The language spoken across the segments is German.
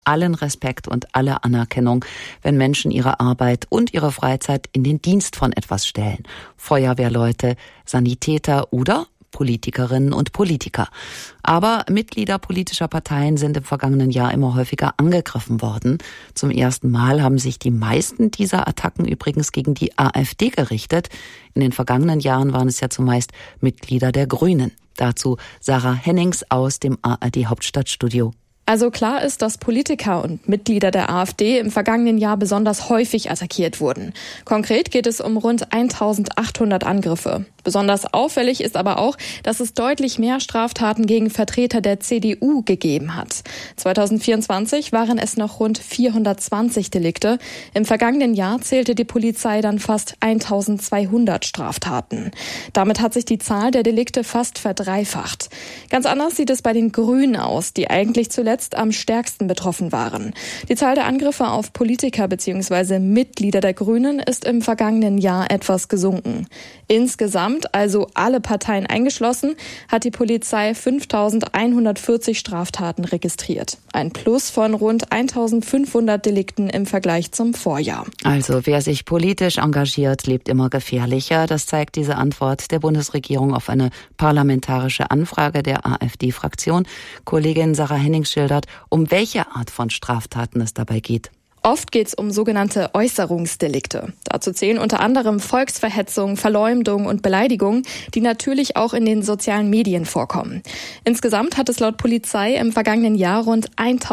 allen Respekt und alle Anerkennung, wenn Menschen ihre Arbeit und ihre Freizeit in den Dienst von etwas stellen. Feuerwehrleute, Sanitäter oder Politikerinnen und Politiker. Aber Mitglieder politischer Parteien sind im vergangenen Jahr immer häufiger angegriffen worden. Zum ersten Mal haben sich die meisten dieser Attacken übrigens gegen die AfD gerichtet. In den vergangenen Jahren waren es ja zumeist Mitglieder der Grünen. Dazu Sarah Hennings aus dem ARD Hauptstadtstudio. Also klar ist, dass Politiker und Mitglieder der AfD im vergangenen Jahr besonders häufig attackiert wurden. Konkret geht es um rund 1800 Angriffe. Besonders auffällig ist aber auch, dass es deutlich mehr Straftaten gegen Vertreter der CDU gegeben hat. 2024 waren es noch rund 420 Delikte. Im vergangenen Jahr zählte die Polizei dann fast 1200 Straftaten. Damit hat sich die Zahl der Delikte fast verdreifacht. Ganz anders sieht es bei den Grünen aus, die eigentlich zuletzt am stärksten betroffen waren. Die Zahl der Angriffe auf Politiker bzw. Mitglieder der Grünen ist im vergangenen Jahr etwas gesunken. Insgesamt, also alle Parteien eingeschlossen, hat die Polizei 5.140 Straftaten registriert. Ein Plus von rund 1.500 Delikten im Vergleich zum Vorjahr. Also wer sich politisch engagiert, lebt immer gefährlicher. Das zeigt diese Antwort der Bundesregierung auf eine parlamentarische Anfrage der AfD-Fraktion. Kollegin Sarah Hennings schildert, um welche Art von Straftaten es dabei geht. Oft geht es um sogenannte Äußerungsdelikte. Dazu zählen unter anderem Volksverhetzung, Verleumdung und Beleidigung, die natürlich auch in den sozialen Medien vorkommen. Insgesamt hat es laut Polizei im vergangenen Jahr rund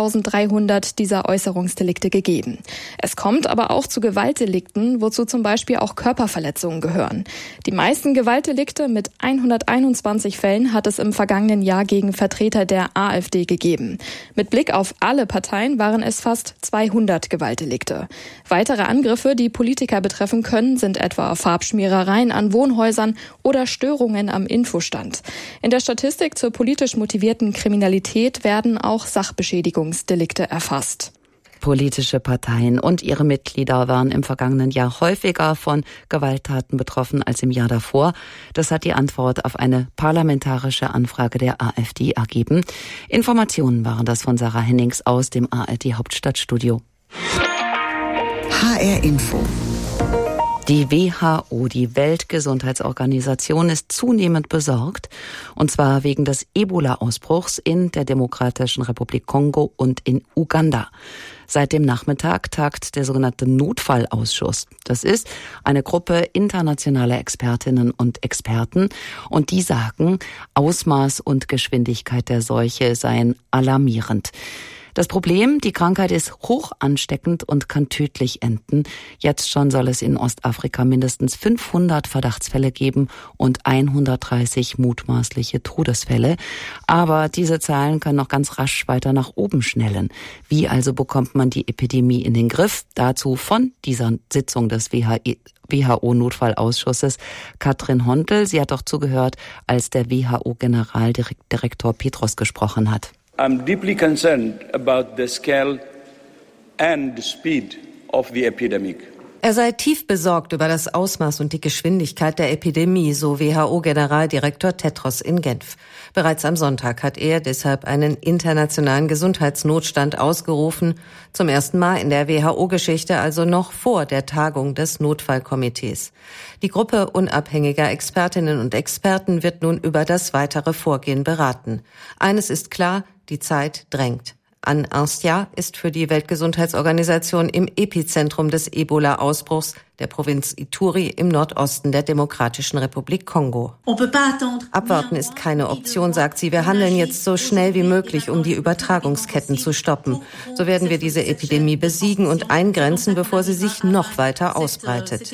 1300 dieser Äußerungsdelikte gegeben. Es kommt aber auch zu Gewaltdelikten, wozu zum Beispiel auch Körperverletzungen gehören. Die meisten Gewaltdelikte mit 121 Fällen hat es im vergangenen Jahr gegen Vertreter der AfD gegeben. Mit Blick auf alle Parteien waren es fast 200 Gewaltdelikte. Weitere Angriffe, die Politiker betreffen können, sind etwa Farbschmierereien an Wohnhäusern oder Störungen am Infostand. In der Statistik zur politisch motivierten Kriminalität werden auch Sachbeschädigungsdelikte erfasst. Politische Parteien und ihre Mitglieder waren im vergangenen Jahr häufiger von Gewalttaten betroffen als im Jahr davor. Das hat die Antwort auf eine parlamentarische Anfrage der AfD ergeben. Informationen waren das von Sarah Hennings aus dem ARD Hauptstadtstudio. HR Info. Die WHO, die Weltgesundheitsorganisation, ist zunehmend besorgt, und zwar wegen des Ebola-Ausbruchs in der Demokratischen Republik Kongo und in Uganda. Seit dem Nachmittag tagt der sogenannte Notfallausschuss. Das ist eine Gruppe internationaler Expertinnen und Experten, und die sagen, Ausmaß und Geschwindigkeit der Seuche seien alarmierend. Das Problem, die Krankheit ist hoch ansteckend und kann tödlich enden. Jetzt schon soll es in Ostafrika mindestens 500 Verdachtsfälle geben und 130 mutmaßliche Todesfälle. Aber diese Zahlen können noch ganz rasch weiter nach oben schnellen. Wie also bekommt man die Epidemie in den Griff? Dazu von dieser Sitzung des WHO-Notfallausschusses Katrin Hontel. Sie hat auch zugehört, als der WHO-Generaldirektor Petros gesprochen hat. I'm deeply concerned about the scale and the speed of the epidemic. Er sei tief besorgt über das Ausmaß und die Geschwindigkeit der Epidemie, so WHO-Generaldirektor Tedros in Genf. Bereits am Sonntag hat er deshalb einen internationalen Gesundheitsnotstand ausgerufen, zum ersten Mal in der WHO-Geschichte, also noch vor der Tagung des Notfallkomitees. Die Gruppe unabhängiger Expertinnen und Experten wird nun über das weitere Vorgehen beraten. Eines ist klar, die Zeit drängt. An Anstia ist für die Weltgesundheitsorganisation im Epizentrum des Ebola-Ausbruchs der Provinz Ituri im Nordosten der Demokratischen Republik Kongo. Abwarten ist keine Option, sagt sie. Wir handeln jetzt so schnell wie möglich, um die Übertragungsketten zu stoppen. So werden wir diese Epidemie besiegen und eingrenzen, bevor sie sich noch weiter ausbreitet.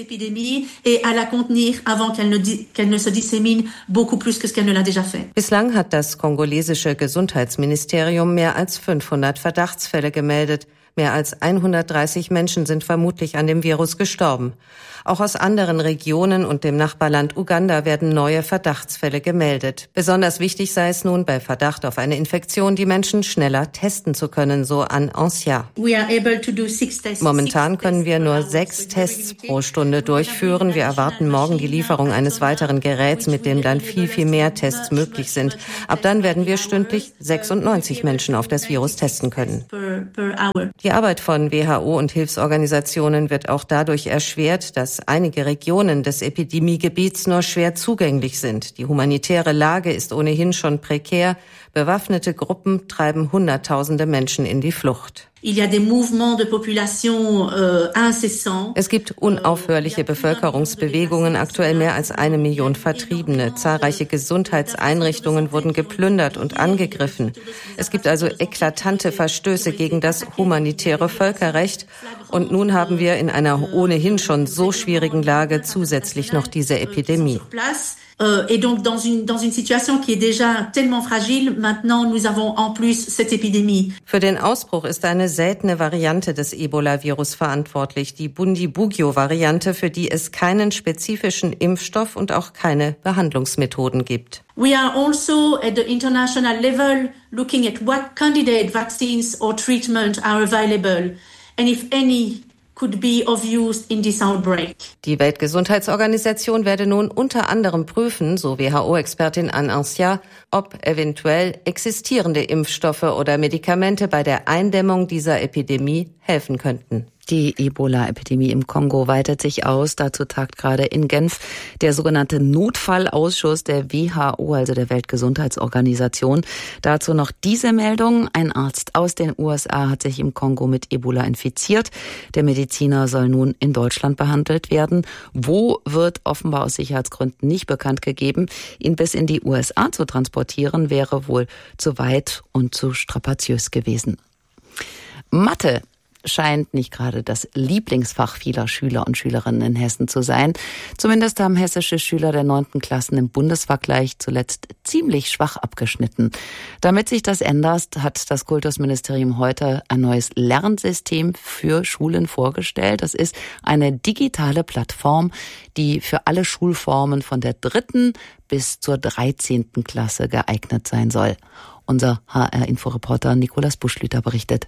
Bislang hat das kongolesische Gesundheitsministerium mehr als 500 Verdachtsfälle gemeldet. Mehr als 130 Menschen sind vermutlich an dem Virus gestorben. enorm. Auch aus anderen Regionen und dem Nachbarland Uganda werden neue Verdachtsfälle gemeldet. Besonders wichtig sei es nun, bei Verdacht auf eine Infektion die Menschen schneller testen zu können, so Anne Ancia. Momentan können wir nur 6 Tests pro Stunde durchführen. Wir erwarten morgen die Lieferung eines weiteren Geräts, mit dem dann viel mehr Tests möglich sind. Ab dann werden wir stündlich 96 Menschen auf das Virus testen können. Die Arbeit von WHO und Hilfsorganisationen wird auch dadurch erschwert, dass einige Regionen des Epidemiegebiets nur schwer zugänglich sind. Die humanitäre Lage ist ohnehin schon prekär. Bewaffnete Gruppen treiben Hunderttausende Menschen in die Flucht. Es gibt unaufhörliche Bevölkerungsbewegungen, aktuell mehr als 1 Million Vertriebene. Zahlreiche Gesundheitseinrichtungen wurden geplündert und angegriffen. Es gibt also eklatante Verstöße gegen das humanitäre Völkerrecht. Und nun haben wir in einer ohnehin schon so schwierigen Lage zusätzlich noch diese Epidemie. Et donc dans une situation qui est déjà tellement fragile, maintenant nous avons en plus cette épidémie. Für den Ausbruch ist eine seltene Variante des Ebola-Virus verantwortlich, die Bundibugyo-Variante, für die es keinen spezifischen Impfstoff und auch keine Behandlungsmethoden gibt. We are also at the international level looking at what candidate vaccines or treatment are available and if any could be of use in this outbreak. Die Weltgesundheitsorganisation werde nun unter anderem prüfen, so WHO-Expertin Anne Ancia, ob eventuell existierende Impfstoffe oder Medikamente bei der Eindämmung dieser Epidemie helfen könnten. Die Ebola-Epidemie im Kongo weitet sich aus. Dazu tagt gerade in Genf der sogenannte Notfallausschuss der WHO, also der Weltgesundheitsorganisation. Dazu noch diese Meldung. Ein Arzt aus den USA hat sich im Kongo mit Ebola infiziert. Der Mediziner soll nun in Deutschland behandelt werden. Wo, wird offenbar aus Sicherheitsgründen nicht bekannt gegeben. Ihn bis in die USA zu transportieren, wäre wohl zu weit und zu strapaziös gewesen. Mathe scheint nicht gerade das Lieblingsfach vieler Schüler und Schülerinnen in Hessen zu sein. Zumindest haben hessische Schüler der 9. Klassen im Bundesvergleich zuletzt ziemlich schwach abgeschnitten. Damit sich das ändert, hat das Kultusministerium heute ein neues Lernsystem für Schulen vorgestellt. Das ist eine digitale Plattform, die für alle Schulformen von der 3. bis zur 13. Klasse geeignet sein soll. Unser HR-Inforeporter Nikolaus Buschlüter berichtet.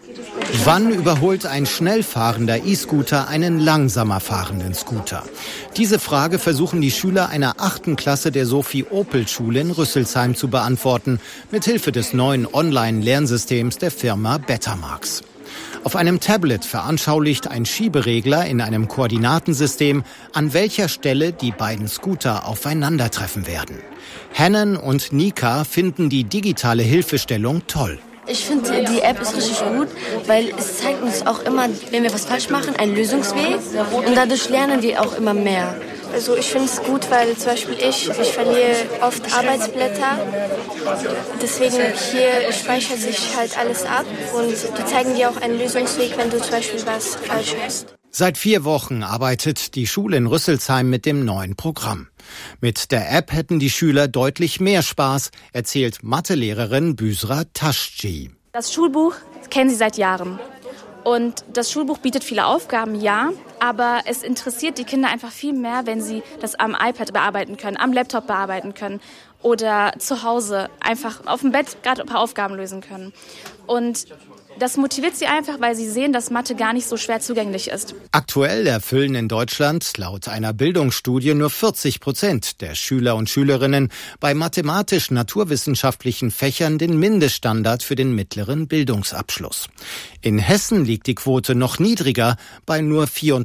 Wann überholt ein schnell fahrender E-Scooter einen langsamer fahrenden Scooter? Diese Frage versuchen die Schüler einer 8. Klasse der Sophie-Opel-Schule in Rüsselsheim zu beantworten, mithilfe des neuen Online-Lernsystems der Firma Betamax. Auf einem Tablet veranschaulicht ein Schieberegler in einem Koordinatensystem, an welcher Stelle die beiden Scooter aufeinandertreffen werden. Hannon und Nika finden die digitale Hilfestellung toll. Ich finde, die App ist richtig gut, weil es zeigt uns auch immer, wenn wir was falsch machen, einen Lösungsweg. Und dadurch lernen wir auch immer mehr. Also ich finde es gut, weil zum Beispiel ich verliere oft Arbeitsblätter. Deswegen hier speichert sich halt alles ab und die zeigen dir auch einen Lösungsweg, wenn du zum Beispiel was falsch hast. Seit 4 Wochen arbeitet die Schule in Rüsselsheim mit dem neuen Programm. Mit der App hätten die Schüler deutlich mehr Spaß, erzählt Mathelehrerin Büsra Taschci. Das Schulbuch kennen sie seit Jahren. Und das Schulbuch bietet viele Aufgaben, ja, aber es interessiert die Kinder einfach viel mehr, wenn sie das am iPad bearbeiten können, am Laptop bearbeiten können oder zu Hause einfach auf dem Bett gerade ein paar Aufgaben lösen können. Und das motiviert sie einfach, weil sie sehen, dass Mathe gar nicht so schwer zugänglich ist. Aktuell erfüllen in Deutschland laut einer Bildungsstudie nur 40% der Schüler und Schülerinnen bei mathematisch-naturwissenschaftlichen Fächern den Mindeststandard für den mittleren Bildungsabschluss. In Hessen liegt die Quote noch niedriger bei nur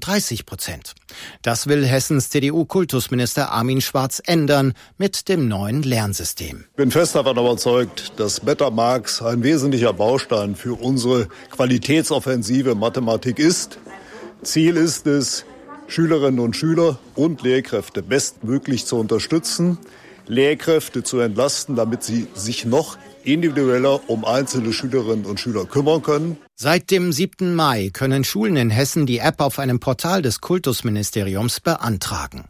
34%. Das will Hessens CDU-Kultusminister Armin Schwarz ändern mit dem neuen Lernsystem. Ich bin fest davon überzeugt, dass Betamax ein wesentlicher Baustein für unsere qualitätsoffensive Mathematik ist. Ziel ist es, Schülerinnen und Schüler und Lehrkräfte bestmöglich zu unterstützen, Lehrkräfte zu entlasten, damit sie sich noch individueller um einzelne Schülerinnen und Schüler kümmern können. Seit dem 7. Mai können Schulen in Hessen die App auf einem Portal des Kultusministeriums beantragen.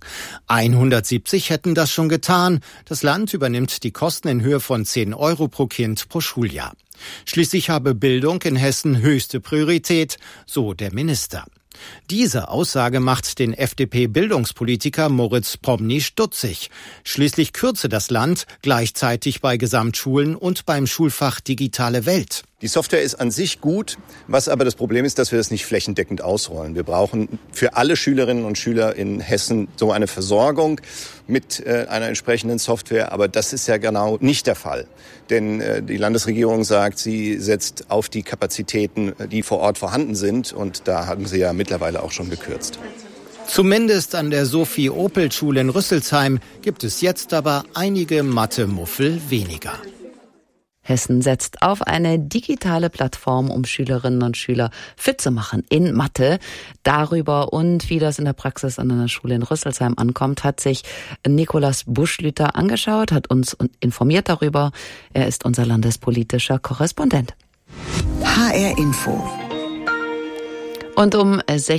170 hätten das schon getan. Das Land übernimmt die Kosten in Höhe von 10 € pro Kind pro Schuljahr. Schließlich habe Bildung in Hessen höchste Priorität, so der Minister. Diese Aussage macht den FDP-Bildungspolitiker Moritz Promny stutzig. Schließlich kürze das Land gleichzeitig bei Gesamtschulen und beim Schulfach Digitale Welt. Die Software ist an sich gut, was aber das Problem ist, dass wir das nicht flächendeckend ausrollen. Wir brauchen für alle Schülerinnen und Schüler in Hessen so eine Versorgung mit einer entsprechenden Software, aber das ist ja genau nicht der Fall. Denn die Landesregierung sagt, sie setzt auf die Kapazitäten, die vor Ort vorhanden sind, und da haben sie ja mittlerweile auch schon gekürzt. Zumindest an der Sophie-Opel-Schule in Rüsselsheim gibt es jetzt aber einige Mathe-Muffel weniger. Hessen setzt auf eine digitale Plattform, um Schülerinnen und Schüler fit zu machen in Mathe. Darüber und wie das in der Praxis an einer Schule in Rüsselsheim ankommt, hat sich Nikolaus Buschlüter angeschaut, hat uns informiert darüber. Er ist unser landespolitischer Korrespondent. HR Info. Und um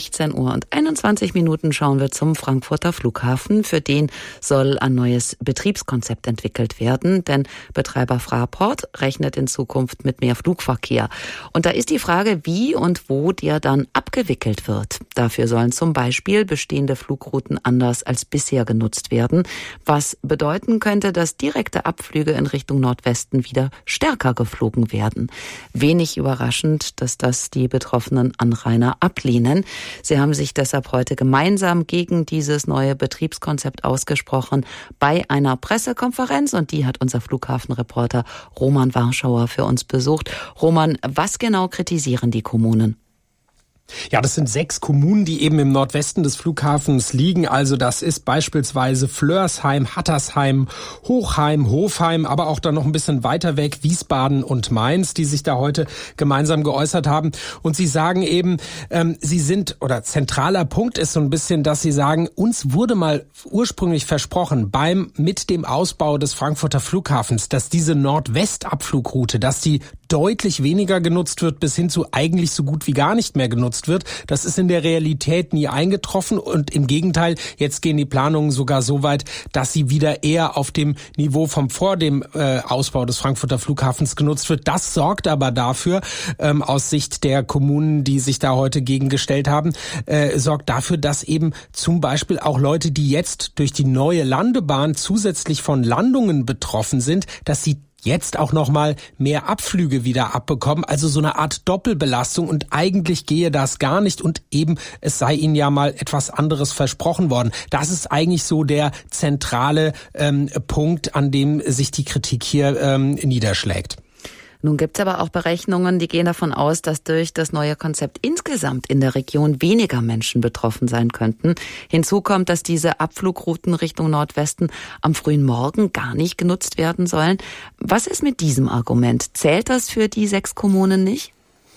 16:21 Uhr schauen wir zum Frankfurter Flughafen. Für den soll ein neues Betriebskonzept entwickelt werden, denn Betreiber Fraport rechnet in Zukunft mit mehr Flugverkehr. Und da ist die Frage, wie und wo der dann abgewickelt wird. Dafür sollen zum Beispiel bestehende Flugrouten anders als bisher genutzt werden, was bedeuten könnte, dass direkte Abflüge in Richtung Nordwesten wieder stärker geflogen werden. Wenig überraschend, dass das die betroffenen Anrainer ablehnen. Sie haben sich deshalb heute gemeinsam gegen dieses neue Betriebskonzept ausgesprochen bei einer Pressekonferenz, und die hat unser Flughafenreporter Roman Warschauer für uns besucht. Roman, was genau kritisieren die Kommunen? Ja, das sind 6 Kommunen, die eben im Nordwesten des Flughafens liegen. Also das ist beispielsweise Flörsheim, Hattersheim, Hochheim, Hofheim, aber auch dann noch ein bisschen weiter weg Wiesbaden und Mainz, die sich da heute gemeinsam geäußert haben. Und sie sagen eben, zentraler Punkt ist so ein bisschen, dass sie sagen, uns wurde mal ursprünglich versprochen, mit dem Ausbau des Frankfurter Flughafens, dass diese Nordwest-Abflugroute, dass die deutlich weniger genutzt wird, bis hin zu eigentlich so gut wie gar nicht mehr genutzt wird. Das ist in der Realität nie eingetroffen, und im Gegenteil, jetzt gehen die Planungen sogar so weit, dass sie wieder eher auf dem Niveau vom vor dem Ausbau des Frankfurter Flughafens genutzt wird. Das sorgt aber dafür, aus Sicht der Kommunen, die sich da heute gegengestellt haben, sorgt dafür, dass eben zum Beispiel auch Leute, die jetzt durch die neue Landebahn zusätzlich von Landungen betroffen sind, dass sie jetzt auch noch mal mehr Abflüge wieder abbekommen, also so eine Art Doppelbelastung, und eigentlich gehe das gar nicht, und eben es sei ihnen ja mal etwas anderes versprochen worden. Das ist eigentlich so der zentrale Punkt, an dem sich die Kritik hier niederschlägt. Nun gibt es aber auch Berechnungen, die gehen davon aus, dass durch das neue Konzept insgesamt in der Region weniger Menschen betroffen sein könnten. Hinzu kommt, dass diese Abflugrouten Richtung Nordwesten am frühen Morgen gar nicht genutzt werden sollen. Was ist mit diesem Argument? Zählt das für die 6 Kommunen nicht?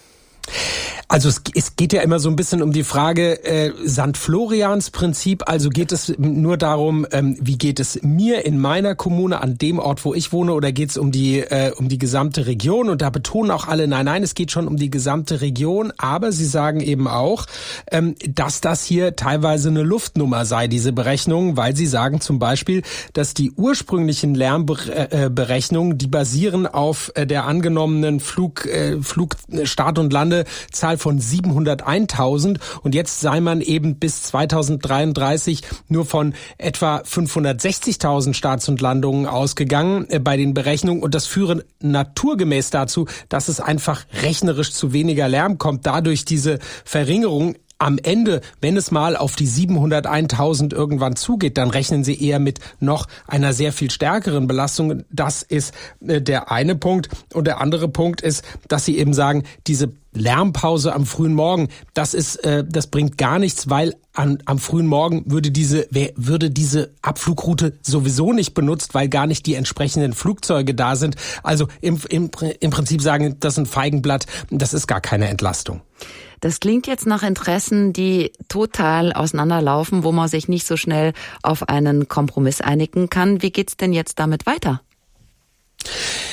Also es geht ja immer so ein bisschen um die Frage St. Florians Prinzip. Also geht es nur darum, wie geht es mir in meiner Kommune an dem Ort, wo ich wohne, oder geht es um die gesamte Region? Und da betonen auch alle, nein, es geht schon um die gesamte Region. Aber sie sagen eben auch, dass das hier teilweise eine Luftnummer sei, diese Berechnungen, weil sie sagen zum Beispiel, dass die ursprünglichen Lärmberechnungen, die basieren auf der angenommenen Flugstart- und Landezahl von 701.000, und jetzt sei man eben bis 2033 nur von etwa 560.000 Starts und Landungen ausgegangen bei den Berechnungen, und das führe naturgemäß dazu, dass es einfach rechnerisch zu weniger Lärm kommt. Dadurch diese Verringerung. Am Ende, wenn es mal auf die 701.000 irgendwann zugeht, dann rechnen sie eher mit noch einer sehr viel stärkeren Belastung. Das ist der eine Punkt. Und der andere Punkt ist, dass sie eben sagen, diese Lärmpause am frühen Morgen, das bringt gar nichts, weil am frühen Morgen würde diese Abflugroute sowieso nicht benutzt, weil gar nicht die entsprechenden Flugzeuge da sind. Also im Prinzip sagen, das ist ein Feigenblatt, das ist gar keine Entlastung. Das klingt jetzt nach Interessen, die total auseinanderlaufen, wo man sich nicht so schnell auf einen Kompromiss einigen kann. Wie geht's denn jetzt damit weiter?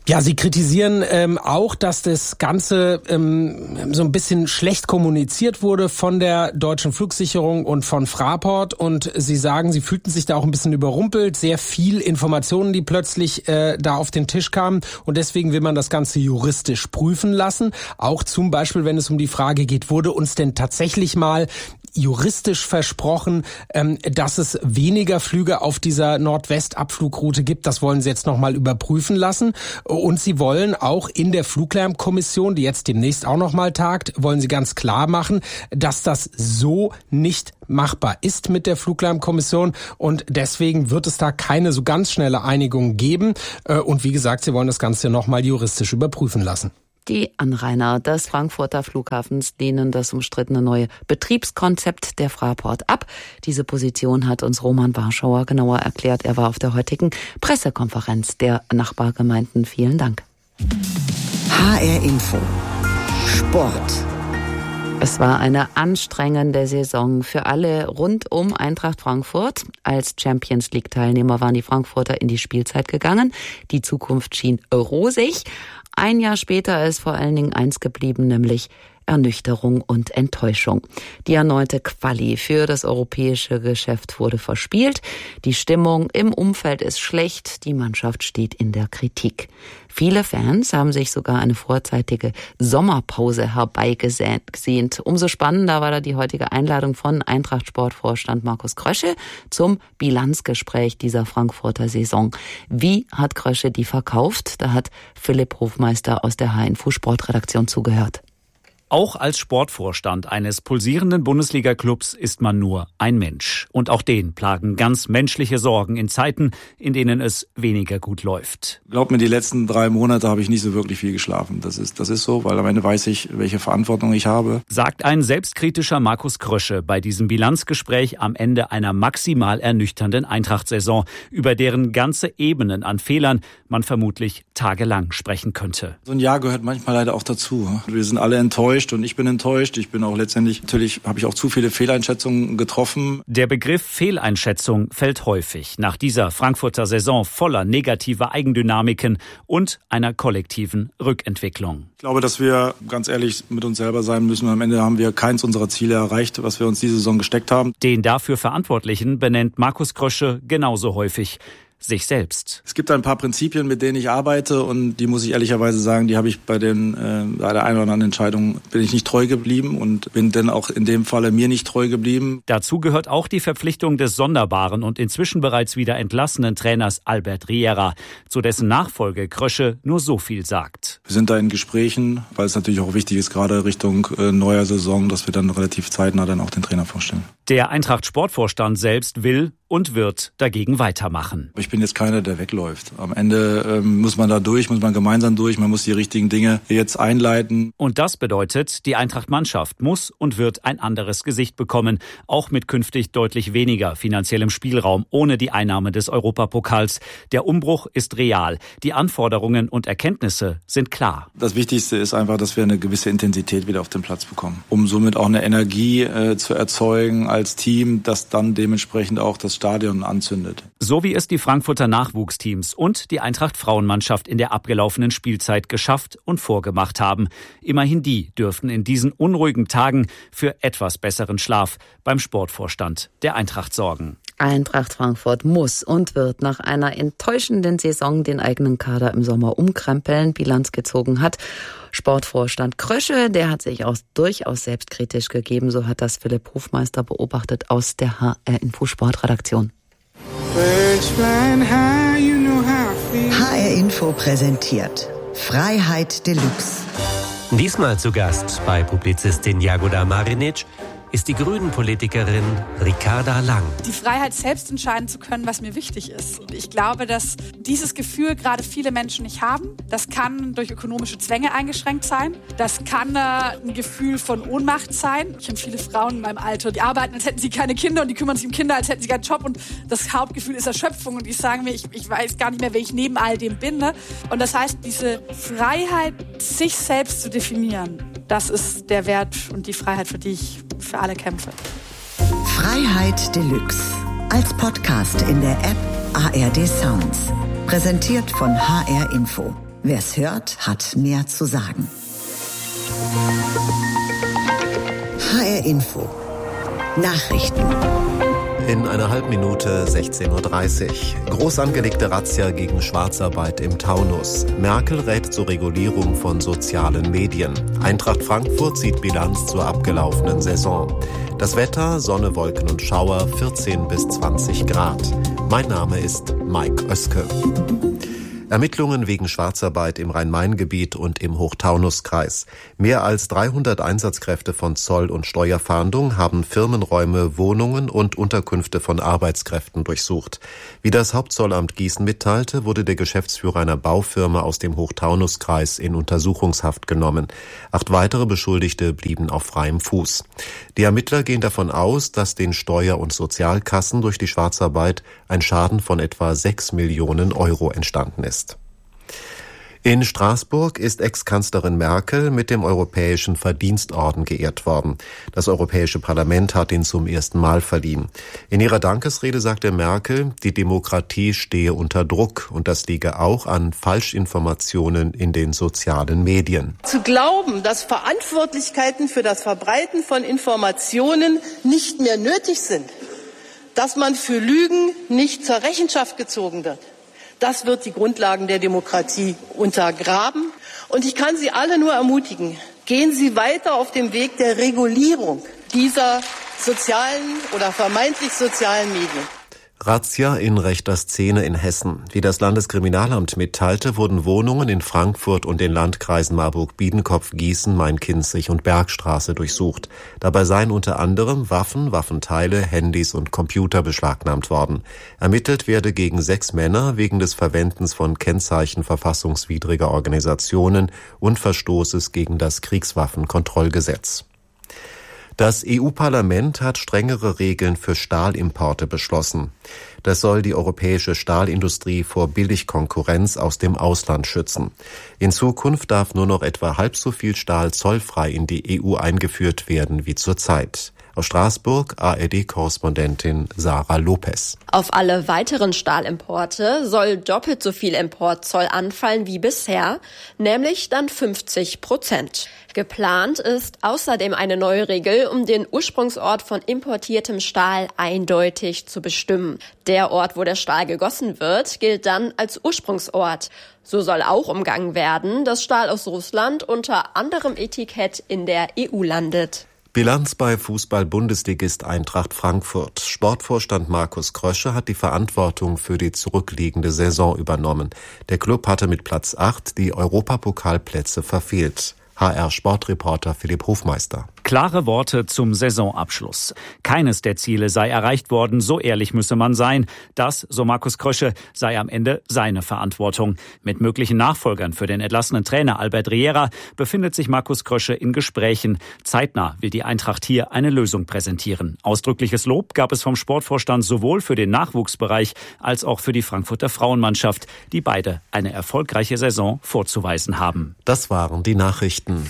Ja, Sie kritisieren auch, dass das Ganze so ein bisschen schlecht kommuniziert wurde von der Deutschen Flugsicherung und von Fraport. Und Sie sagen, Sie fühlten sich da auch ein bisschen überrumpelt. Sehr viel Informationen, die plötzlich da auf den Tisch kamen. Und deswegen will man das Ganze juristisch prüfen lassen. Auch zum Beispiel, wenn es um die Frage geht, wurde uns denn tatsächlich mal juristisch versprochen, dass es weniger Flüge auf dieser Nordwest-Abflugroute gibt. Das wollen Sie jetzt nochmal überprüfen lassen. Und Sie wollen auch in der Fluglärmkommission, die jetzt demnächst auch nochmal tagt, wollen Sie ganz klar machen, dass das so nicht machbar ist mit der Fluglärmkommission. Und deswegen wird es da keine so ganz schnelle Einigung geben. Und wie gesagt, Sie wollen das Ganze nochmal juristisch überprüfen lassen. Die Anrainer des Frankfurter Flughafens lehnen das umstrittene neue Betriebskonzept der Fraport ab. Diese Position hat uns Roman Warschauer genauer erklärt. Er war auf der heutigen Pressekonferenz der Nachbargemeinden. Vielen Dank. HR Info. Sport. Es war eine anstrengende Saison für alle rund um Eintracht Frankfurt. Als Champions-League-Teilnehmer waren die Frankfurter in die Spielzeit gegangen. Die Zukunft schien rosig. Ein Jahr später ist vor allen Dingen eins geblieben, nämlich Ernüchterung und Enttäuschung. Die erneute Quali für das europäische Geschäft wurde verspielt. Die Stimmung im Umfeld ist schlecht. Die Mannschaft steht in der Kritik. Viele Fans haben sich sogar eine vorzeitige Sommerpause herbeigesehnt. Umso spannender war da die heutige Einladung von Eintracht-Sportvorstand Markus Krösche zum Bilanzgespräch dieser Frankfurter Saison. Wie hat Krösche die verkauft? Da hat Philipp Hofmeister aus der HR-Info Sportredaktion zugehört. Auch als Sportvorstand eines pulsierenden Bundesliga-Clubs ist man nur ein Mensch. Und auch den plagen ganz menschliche Sorgen in Zeiten, in denen es weniger gut läuft. Glaub mir, die letzten 3 Monate habe ich nicht so wirklich viel geschlafen. Das ist so, weil am Ende weiß ich, welche Verantwortung ich habe. Sagt ein selbstkritischer Markus Krösche bei diesem Bilanzgespräch am Ende einer maximal ernüchternden Eintracht-Saison, über deren ganze Ebenen an Fehlern man vermutlich tagelang sprechen könnte. So ein Jahr gehört manchmal leider auch dazu. Wir sind alle enttäuscht. Und ich bin enttäuscht. Ich bin auch natürlich habe ich auch zu viele Fehleinschätzungen getroffen. Der Begriff Fehleinschätzung fällt häufig nach dieser Frankfurter Saison voller negativer Eigendynamiken und einer kollektiven Rückentwicklung. Ich glaube, dass wir ganz ehrlich mit uns selber sein müssen. Am Ende haben wir keins unserer Ziele erreicht, was wir uns diese Saison gesteckt haben. Den dafür Verantwortlichen benennt Markus Krösche genauso häufig sich selbst. Es gibt ein paar Prinzipien, mit denen ich arbeite, und die muss ich ehrlicherweise sagen, die habe ich bei der einen oder anderen Entscheidung bin ich nicht treu geblieben und bin dann auch in dem Falle mir nicht treu geblieben. Dazu gehört auch die Verpflichtung des sonderbaren und inzwischen bereits wieder entlassenen Trainers Albert Riera, zu dessen Nachfolge Krösche nur so viel sagt. Wir sind da in Gesprächen, weil es natürlich auch wichtig ist, gerade Richtung neuer Saison, dass wir dann relativ zeitnah dann auch den Trainer vorstellen. Der Eintracht-Sportvorstand selbst will und wird dagegen weitermachen. Ich bin jetzt keiner, der wegläuft. Am Ende muss man da durch, muss man gemeinsam durch, man muss die richtigen Dinge jetzt einleiten. Und das bedeutet, die Eintracht-Mannschaft muss und wird ein anderes Gesicht bekommen, auch mit künftig deutlich weniger finanziellem Spielraum, ohne die Einnahme des Europapokals. Der Umbruch ist real, die Anforderungen und Erkenntnisse sind klar. Das Wichtigste ist einfach, dass wir eine gewisse Intensität wieder auf den Platz bekommen, um somit auch eine Energie zu erzeugen als Team, das dann dementsprechend auch das Stadion anzündet. So wie es die Frankfurter Nachwuchsteams und die Eintracht-Frauenmannschaft in der abgelaufenen Spielzeit geschafft und vorgemacht haben. Immerhin die dürften in diesen unruhigen Tagen für etwas besseren Schlaf beim Sportvorstand der Eintracht sorgen. Eintracht Frankfurt muss und wird nach einer enttäuschenden Saison den eigenen Kader im Sommer umkrempeln. Bilanz gezogen hat Sportvorstand Krösche, der hat sich auch durchaus selbstkritisch gegeben. So hat das Philipp Hofmeister beobachtet aus der HR-Info Sportredaktion. HR Info präsentiert Freiheit Deluxe. Diesmal zu Gast bei Publizistin Jagoda Marinic ist die Grünen-Politikerin Ricarda Lang. Die Freiheit, selbst entscheiden zu können, was mir wichtig ist. Und ich glaube, dass dieses Gefühl gerade viele Menschen nicht haben. Das kann durch ökonomische Zwänge eingeschränkt sein. Das kann ein Gefühl von Ohnmacht sein. Ich kenne viele Frauen in meinem Alter, die arbeiten, als hätten sie keine Kinder, und die kümmern sich um Kinder, als hätten sie keinen Job. Und das Hauptgefühl ist Erschöpfung. Und die sagen mir, ich weiß gar nicht mehr, wer ich neben all dem bin. Ne? Und das heißt, diese Freiheit, sich selbst zu definieren, das ist der Wert und die Freiheit, für die ich für alle kämpfe. Freiheit Deluxe. Als Podcast in der App ARD Sounds. Präsentiert von HR Info. Wer's hört, hat mehr zu sagen. HR Info. Nachrichten. In einer halben Minute 16:30 Uhr. Groß angelegte Razzia gegen Schwarzarbeit im Taunus. Merkel rät zur Regulierung von sozialen Medien. Eintracht Frankfurt zieht Bilanz zur abgelaufenen Saison. Das Wetter, Sonne, Wolken und Schauer, 14 bis 20 Grad. Mein Name ist Mike Oeske. Ermittlungen wegen Schwarzarbeit im Rhein-Main-Gebiet und im Hochtaunuskreis. Mehr als 300 Einsatzkräfte von Zoll- und Steuerfahndung haben Firmenräume, Wohnungen und Unterkünfte von Arbeitskräften durchsucht. Wie das Hauptzollamt Gießen mitteilte, wurde der Geschäftsführer einer Baufirma aus dem Hochtaunuskreis in Untersuchungshaft genommen. 8 weitere Beschuldigte blieben auf freiem Fuß. Die Ermittler gehen davon aus, dass den Steuer- und Sozialkassen durch die Schwarzarbeit ein Schaden von etwa 6 Millionen Euro entstanden ist. In Straßburg ist Ex-Kanzlerin Merkel mit dem Europäischen Verdienstorden geehrt worden. Das Europäische Parlament hat ihn zum ersten Mal verliehen. In ihrer Dankesrede sagte Merkel, die Demokratie stehe unter Druck und das liege auch an Falschinformationen in den sozialen Medien. Zu glauben, dass Verantwortlichkeiten für das Verbreiten von Informationen nicht mehr nötig sind, dass man für Lügen nicht zur Rechenschaft gezogen wird, das wird die Grundlagen der Demokratie untergraben. Und ich kann Sie alle nur ermutigen, gehen Sie weiter auf dem Weg der Regulierung dieser sozialen oder vermeintlich sozialen Medien. Razzia in rechter Szene in Hessen. Wie das Landeskriminalamt mitteilte, wurden Wohnungen in Frankfurt und den Landkreisen Marburg-Biedenkopf, Gießen, Main-Kinzig und Bergstraße durchsucht. Dabei seien unter anderem Waffen, Waffenteile, Handys und Computer beschlagnahmt worden. Ermittelt werde gegen 6 Männer wegen des Verwendens von Kennzeichen verfassungswidriger Organisationen und Verstoßes gegen das Kriegswaffenkontrollgesetz. Das EU-Parlament hat strengere Regeln für Stahlimporte beschlossen. Das soll die europäische Stahlindustrie vor Billigkonkurrenz aus dem Ausland schützen. In Zukunft darf nur noch etwa halb so viel Stahl zollfrei in die EU eingeführt werden wie zurzeit. Aus Straßburg ARD-Korrespondentin Sarah Lopez. Auf alle weiteren Stahlimporte soll doppelt so viel Importzoll anfallen wie bisher, nämlich dann 50%. Geplant ist außerdem eine neue Regel, um den Ursprungsort von importiertem Stahl eindeutig zu bestimmen. Der Ort, wo der Stahl gegossen wird, gilt dann als Ursprungsort. So soll auch umgangen werden, dass Stahl aus Russland unter anderem Etikett in der EU landet. Bilanz bei Fußball-Bundesligist Eintracht Frankfurt. Sportvorstand Markus Krösche hat die Verantwortung für die zurückliegende Saison übernommen. Der Klub hatte mit Platz 8 die Europapokalplätze verfehlt. HR-Sportreporter Philipp Hofmeister. Klare Worte zum Saisonabschluss. Keines der Ziele sei erreicht worden, so ehrlich müsse man sein. Das, so Markus Krösche, sei am Ende seine Verantwortung. Mit möglichen Nachfolgern für den entlassenen Trainer Albert Riera befindet sich Markus Krösche in Gesprächen. Zeitnah will die Eintracht hier eine Lösung präsentieren. Ausdrückliches Lob gab es vom Sportvorstand sowohl für den Nachwuchsbereich als auch für die Frankfurter Frauenmannschaft, die beide eine erfolgreiche Saison vorzuweisen haben. Das waren die Nachrichten.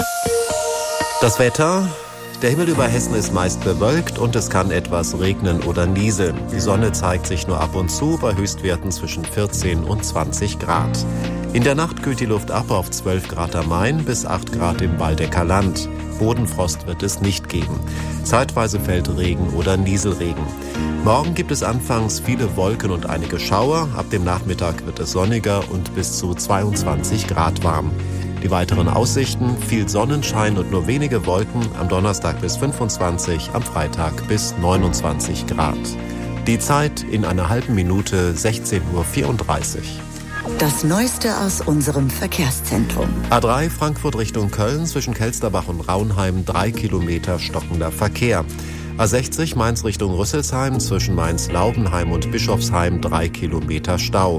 Das Wetter. Der Himmel über Hessen ist meist bewölkt und es kann etwas regnen oder nieseln. Die Sonne zeigt sich nur ab und zu bei Höchstwerten zwischen 14 und 20 Grad. In der Nacht kühlt die Luft ab auf 12 Grad am Main bis 8 Grad im Waldecker Land. Bodenfrost wird es nicht geben. Zeitweise fällt Regen oder Nieselregen. Morgen gibt es anfangs viele Wolken und einige Schauer. Ab dem Nachmittag wird es sonniger und bis zu 22 Grad warm. Die weiteren Aussichten: viel Sonnenschein und nur wenige Wolken, am Donnerstag bis 25, am Freitag bis 29 Grad. Die Zeit in einer halben Minute 16:34 Uhr. Das Neueste aus unserem Verkehrszentrum. A3 Frankfurt Richtung Köln zwischen Kelsterbach und Raunheim 3 Kilometer stockender Verkehr. A60 Mainz Richtung Rüsselsheim zwischen Mainz-Laubenheim und Bischofsheim 3 Kilometer Stau.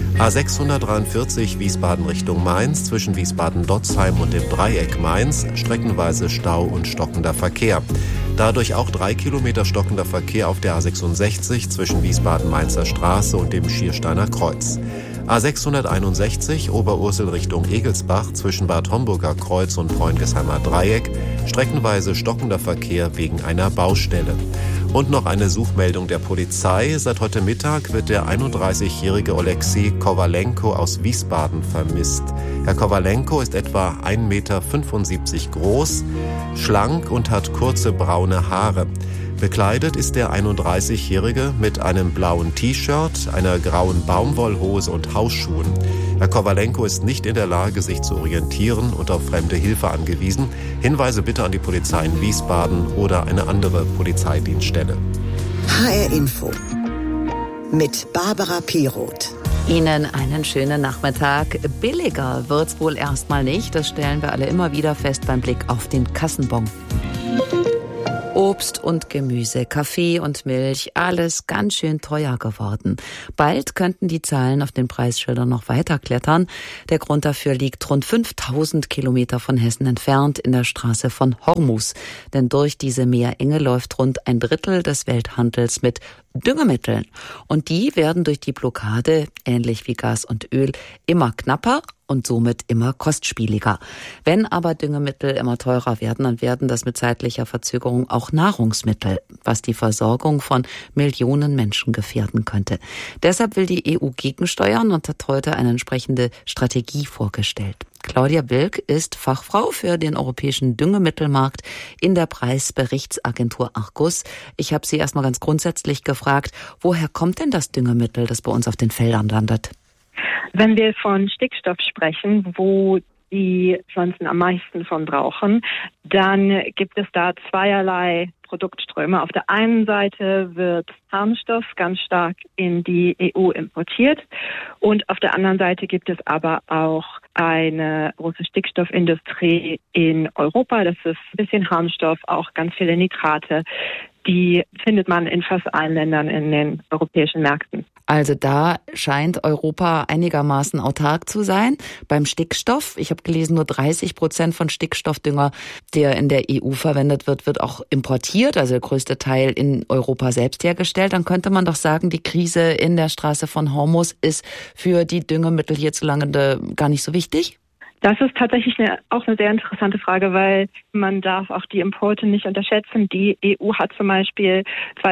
A643 Wiesbaden Richtung Mainz zwischen Wiesbaden-Dotzheim und dem Dreieck Mainz streckenweise Stau und stockender Verkehr. Dadurch auch 3 Kilometer stockender Verkehr auf der A66 zwischen Wiesbaden-Mainzer Straße und dem Schiersteiner Kreuz. A661 Oberursel Richtung Egelsbach zwischen Bad Homburger Kreuz und Freundgesheimer Dreieck streckenweise stockender Verkehr wegen einer Baustelle. Und noch eine Suchmeldung der Polizei. Seit heute Mittag wird der 31-jährige Oleksiy Kowalenko aus Wiesbaden vermisst. Herr Kowalenko ist etwa 1,75 Meter groß, schlank und hat kurze braune Haare. Bekleidet ist der 31-Jährige mit einem blauen T-Shirt, einer grauen Baumwollhose und Hausschuhen. Herr Kowalenko ist nicht in der Lage, sich zu orientieren und auf fremde Hilfe angewiesen. Hinweise bitte an die Polizei in Wiesbaden oder eine andere Polizeidienststelle. HR Info mit Barbara Piroth. Ihnen einen schönen Nachmittag. Billiger wird's wohl erstmal nicht. Das stellen wir alle immer wieder fest beim Blick auf den Kassenbon. Obst und Gemüse, Kaffee und Milch, alles ganz schön teuer geworden. Bald könnten die Zahlen auf den Preisschildern noch weiter klettern. Der Grund dafür liegt rund 5000 Kilometer von Hessen entfernt in der Straße von Hormuz. Denn durch diese Meerenge läuft rund 1/3 des Welthandels mit Düngemitteln. Und die werden durch die Blockade, ähnlich wie Gas und Öl, immer knapper und somit immer kostspieliger. Wenn aber Düngemittel immer teurer werden, dann werden das mit zeitlicher Verzögerung auch Nahrungsmittel, was die Versorgung von Millionen Menschen gefährden könnte. Deshalb will die EU gegensteuern und hat heute eine entsprechende Strategie vorgestellt. Claudia Wilk ist Fachfrau für den europäischen Düngemittelmarkt in der Preisberichtsagentur Argus. Ich habe Sie erstmal ganz grundsätzlich gefragt, woher kommt denn das Düngemittel, das bei uns auf den Feldern landet? Wenn wir von Stickstoff sprechen, wo die Pflanzen am meisten von brauchen, dann gibt es da zweierlei Produktströme. Auf der einen Seite wird Harnstoff ganz stark in die EU importiert und auf der anderen Seite gibt es aber auch eine große Stickstoffindustrie in Europa. Das ist ein bisschen Harnstoff, auch ganz viele Nitrate. Die findet man in fast allen Ländern in den europäischen Märkten. Also da scheint Europa einigermaßen autark zu sein. Beim Stickstoff, ich habe gelesen, nur 30% von Stickstoffdünger, der in der EU verwendet wird, wird auch importiert, also der größte Teil in Europa selbst hergestellt. Dann könnte man doch sagen, die Krise in der Straße von Hormuz ist für die Düngemittel hierzulande gar nicht so wichtig? Das ist tatsächlich auch eine sehr interessante Frage, weil man darf auch die Importe nicht unterschätzen. Die EU hat zum Beispiel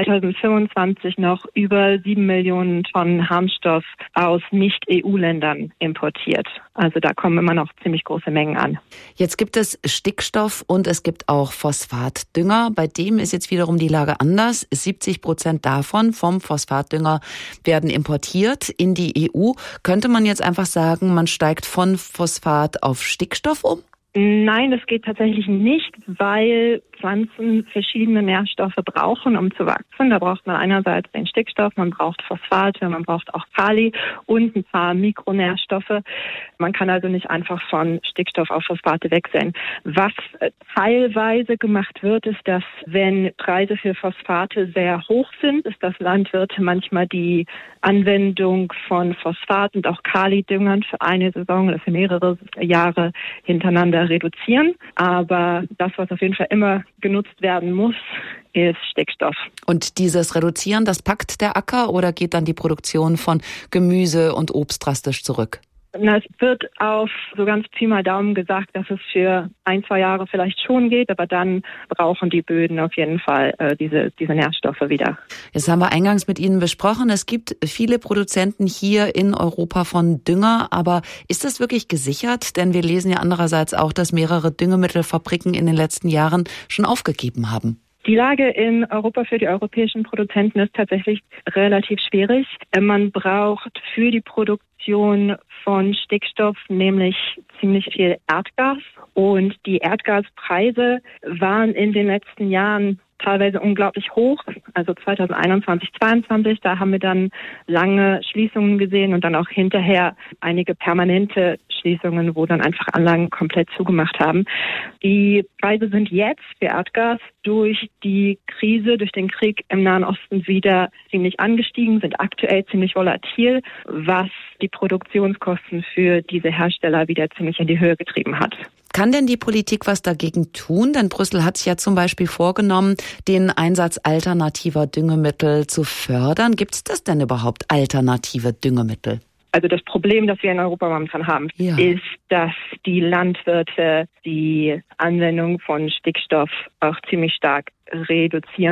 2025 noch über 7 Millionen Tonnen Harnstoff aus Nicht-EU-Ländern importiert. Also da kommen immer noch ziemlich große Mengen an. Jetzt gibt es Stickstoff und es gibt auch Phosphatdünger. Bei dem ist jetzt wiederum die Lage anders. 70% davon vom Phosphatdünger werden importiert in die EU. Könnte man jetzt einfach sagen, man steigt von Phosphat auf Stickstoff um? Nein, das geht tatsächlich nicht, weil Pflanzen verschiedene Nährstoffe brauchen, um zu wachsen. Da braucht man einerseits den Stickstoff, man braucht Phosphate, man braucht auch Kali und ein paar Mikronährstoffe. Man kann also nicht einfach von Stickstoff auf Phosphate wechseln. Was teilweise gemacht wird, ist, dass wenn Preise für Phosphate sehr hoch sind, ist das Landwirte manchmal die Anwendung von Phosphat und auch Kali-Düngern für eine Saison oder für mehrere Jahre hintereinander reduzieren. Aber das, was auf jeden Fall immer genutzt werden muss, ist Stickstoff. Und dieses Reduzieren, das packt der Acker oder geht dann die Produktion von Gemüse und Obst drastisch zurück? Es wird auf so ganz Pi mal Daumen gesagt, dass es für 1-2 Jahre vielleicht schon geht, aber dann brauchen die Böden auf jeden Fall diese Nährstoffe wieder. Jetzt haben wir eingangs mit Ihnen besprochen, es gibt viele Produzenten hier in Europa von Dünger, aber ist das wirklich gesichert? Denn wir lesen ja andererseits auch, dass mehrere Düngemittelfabriken in den letzten Jahren schon aufgegeben haben. Die Lage in Europa für die europäischen Produzenten ist tatsächlich relativ schwierig. Man braucht für die Produktion von Stickstoff nämlich ziemlich viel Erdgas. Und die Erdgaspreise waren in den letzten Jahren teilweise unglaublich hoch. Also 2021, 2022, da haben wir dann lange Schließungen gesehen und dann auch hinterher einige permanente Schließungen, wo dann einfach Anlagen komplett zugemacht haben. Die Preise sind jetzt für Erdgas durch die Krise, durch den Krieg im Nahen Osten wieder ziemlich angestiegen, sind aktuell ziemlich volatil, was die Produktionskosten für diese Hersteller wieder ziemlich in die Höhe getrieben hat. Kann denn die Politik was dagegen tun? Denn Brüssel hat sich ja zum Beispiel vorgenommen, den Einsatz alternativer Düngemittel zu fördern. Gibt es das denn überhaupt, alternative Düngemittel? Also das Problem, das wir in Europa momentan haben, ist, dass die Landwirte die Anwendung von Stickstoff auch ziemlich stark reduzieren.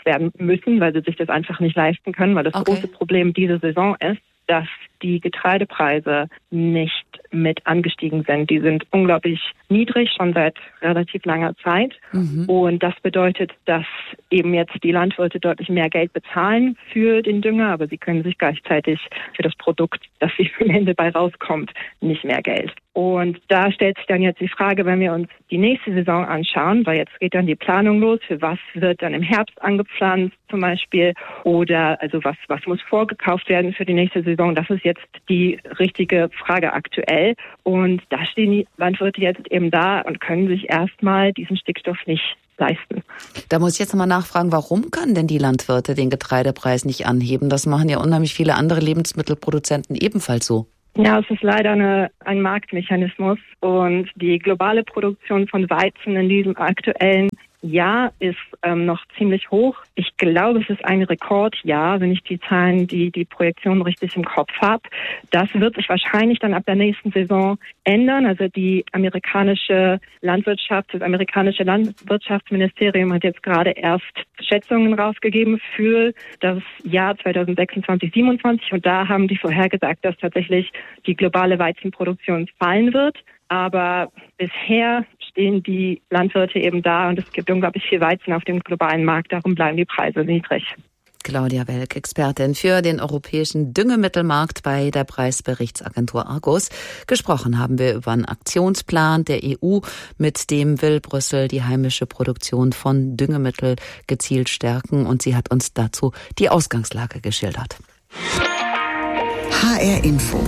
werden müssen, weil sie sich das einfach nicht leisten können, weil das große Problem diese Saison ist, dass die Getreidepreise nicht mit angestiegen sind. Die sind unglaublich niedrig, schon seit relativ langer Zeit. Und das bedeutet, dass eben jetzt die Landwirte deutlich mehr Geld bezahlen für den Dünger, aber sie können sich gleichzeitig für das Produkt, das sie am Ende bei rauskommt, nicht mehr Geld. Und da stellt sich dann jetzt die Frage, wenn wir uns die nächste Saison anschauen, weil jetzt geht dann die Planung los, für was wird dann im Herbst angepflanzt zum Beispiel, oder also was muss vorgekauft werden für die nächste Saison. Das ist jetzt die richtige Frage aktuell. Und da stehen die Landwirte jetzt eben da und können sich erstmal diesen Stickstoff nicht leisten. Da muss ich jetzt nochmal nachfragen, warum können denn die Landwirte den Getreidepreis nicht anheben? Das machen ja unheimlich viele andere Lebensmittelproduzenten ebenfalls so. Ja, es ist leider ein Marktmechanismus, und die globale Produktion von Weizen in diesem aktuellen Jahr ist noch ziemlich hoch. Ich glaube, es ist ein Rekordjahr, wenn ich die Zahlen, die Projektion richtig im Kopf habe. Das wird sich wahrscheinlich dann ab der nächsten Saison ändern. Also die amerikanische Landwirtschaft, das amerikanische Landwirtschaftsministerium hat jetzt gerade erst Schätzungen rausgegeben für das Jahr 2026/27, und da haben die vorhergesagt, dass tatsächlich die globale Weizenproduktion fallen wird. Aber bisher stehen die Landwirte eben da, und es gibt unglaublich viel Weizen auf dem globalen Markt, darum bleiben die Preise niedrig. Claudia Welk, Expertin für den europäischen Düngemittelmarkt bei der Preisberichtsagentur Argus. Gesprochen haben wir über einen Aktionsplan der EU, mit dem will Brüssel die heimische Produktion von Düngemittel gezielt stärken, und sie hat uns dazu die Ausgangslage geschildert. HR Info.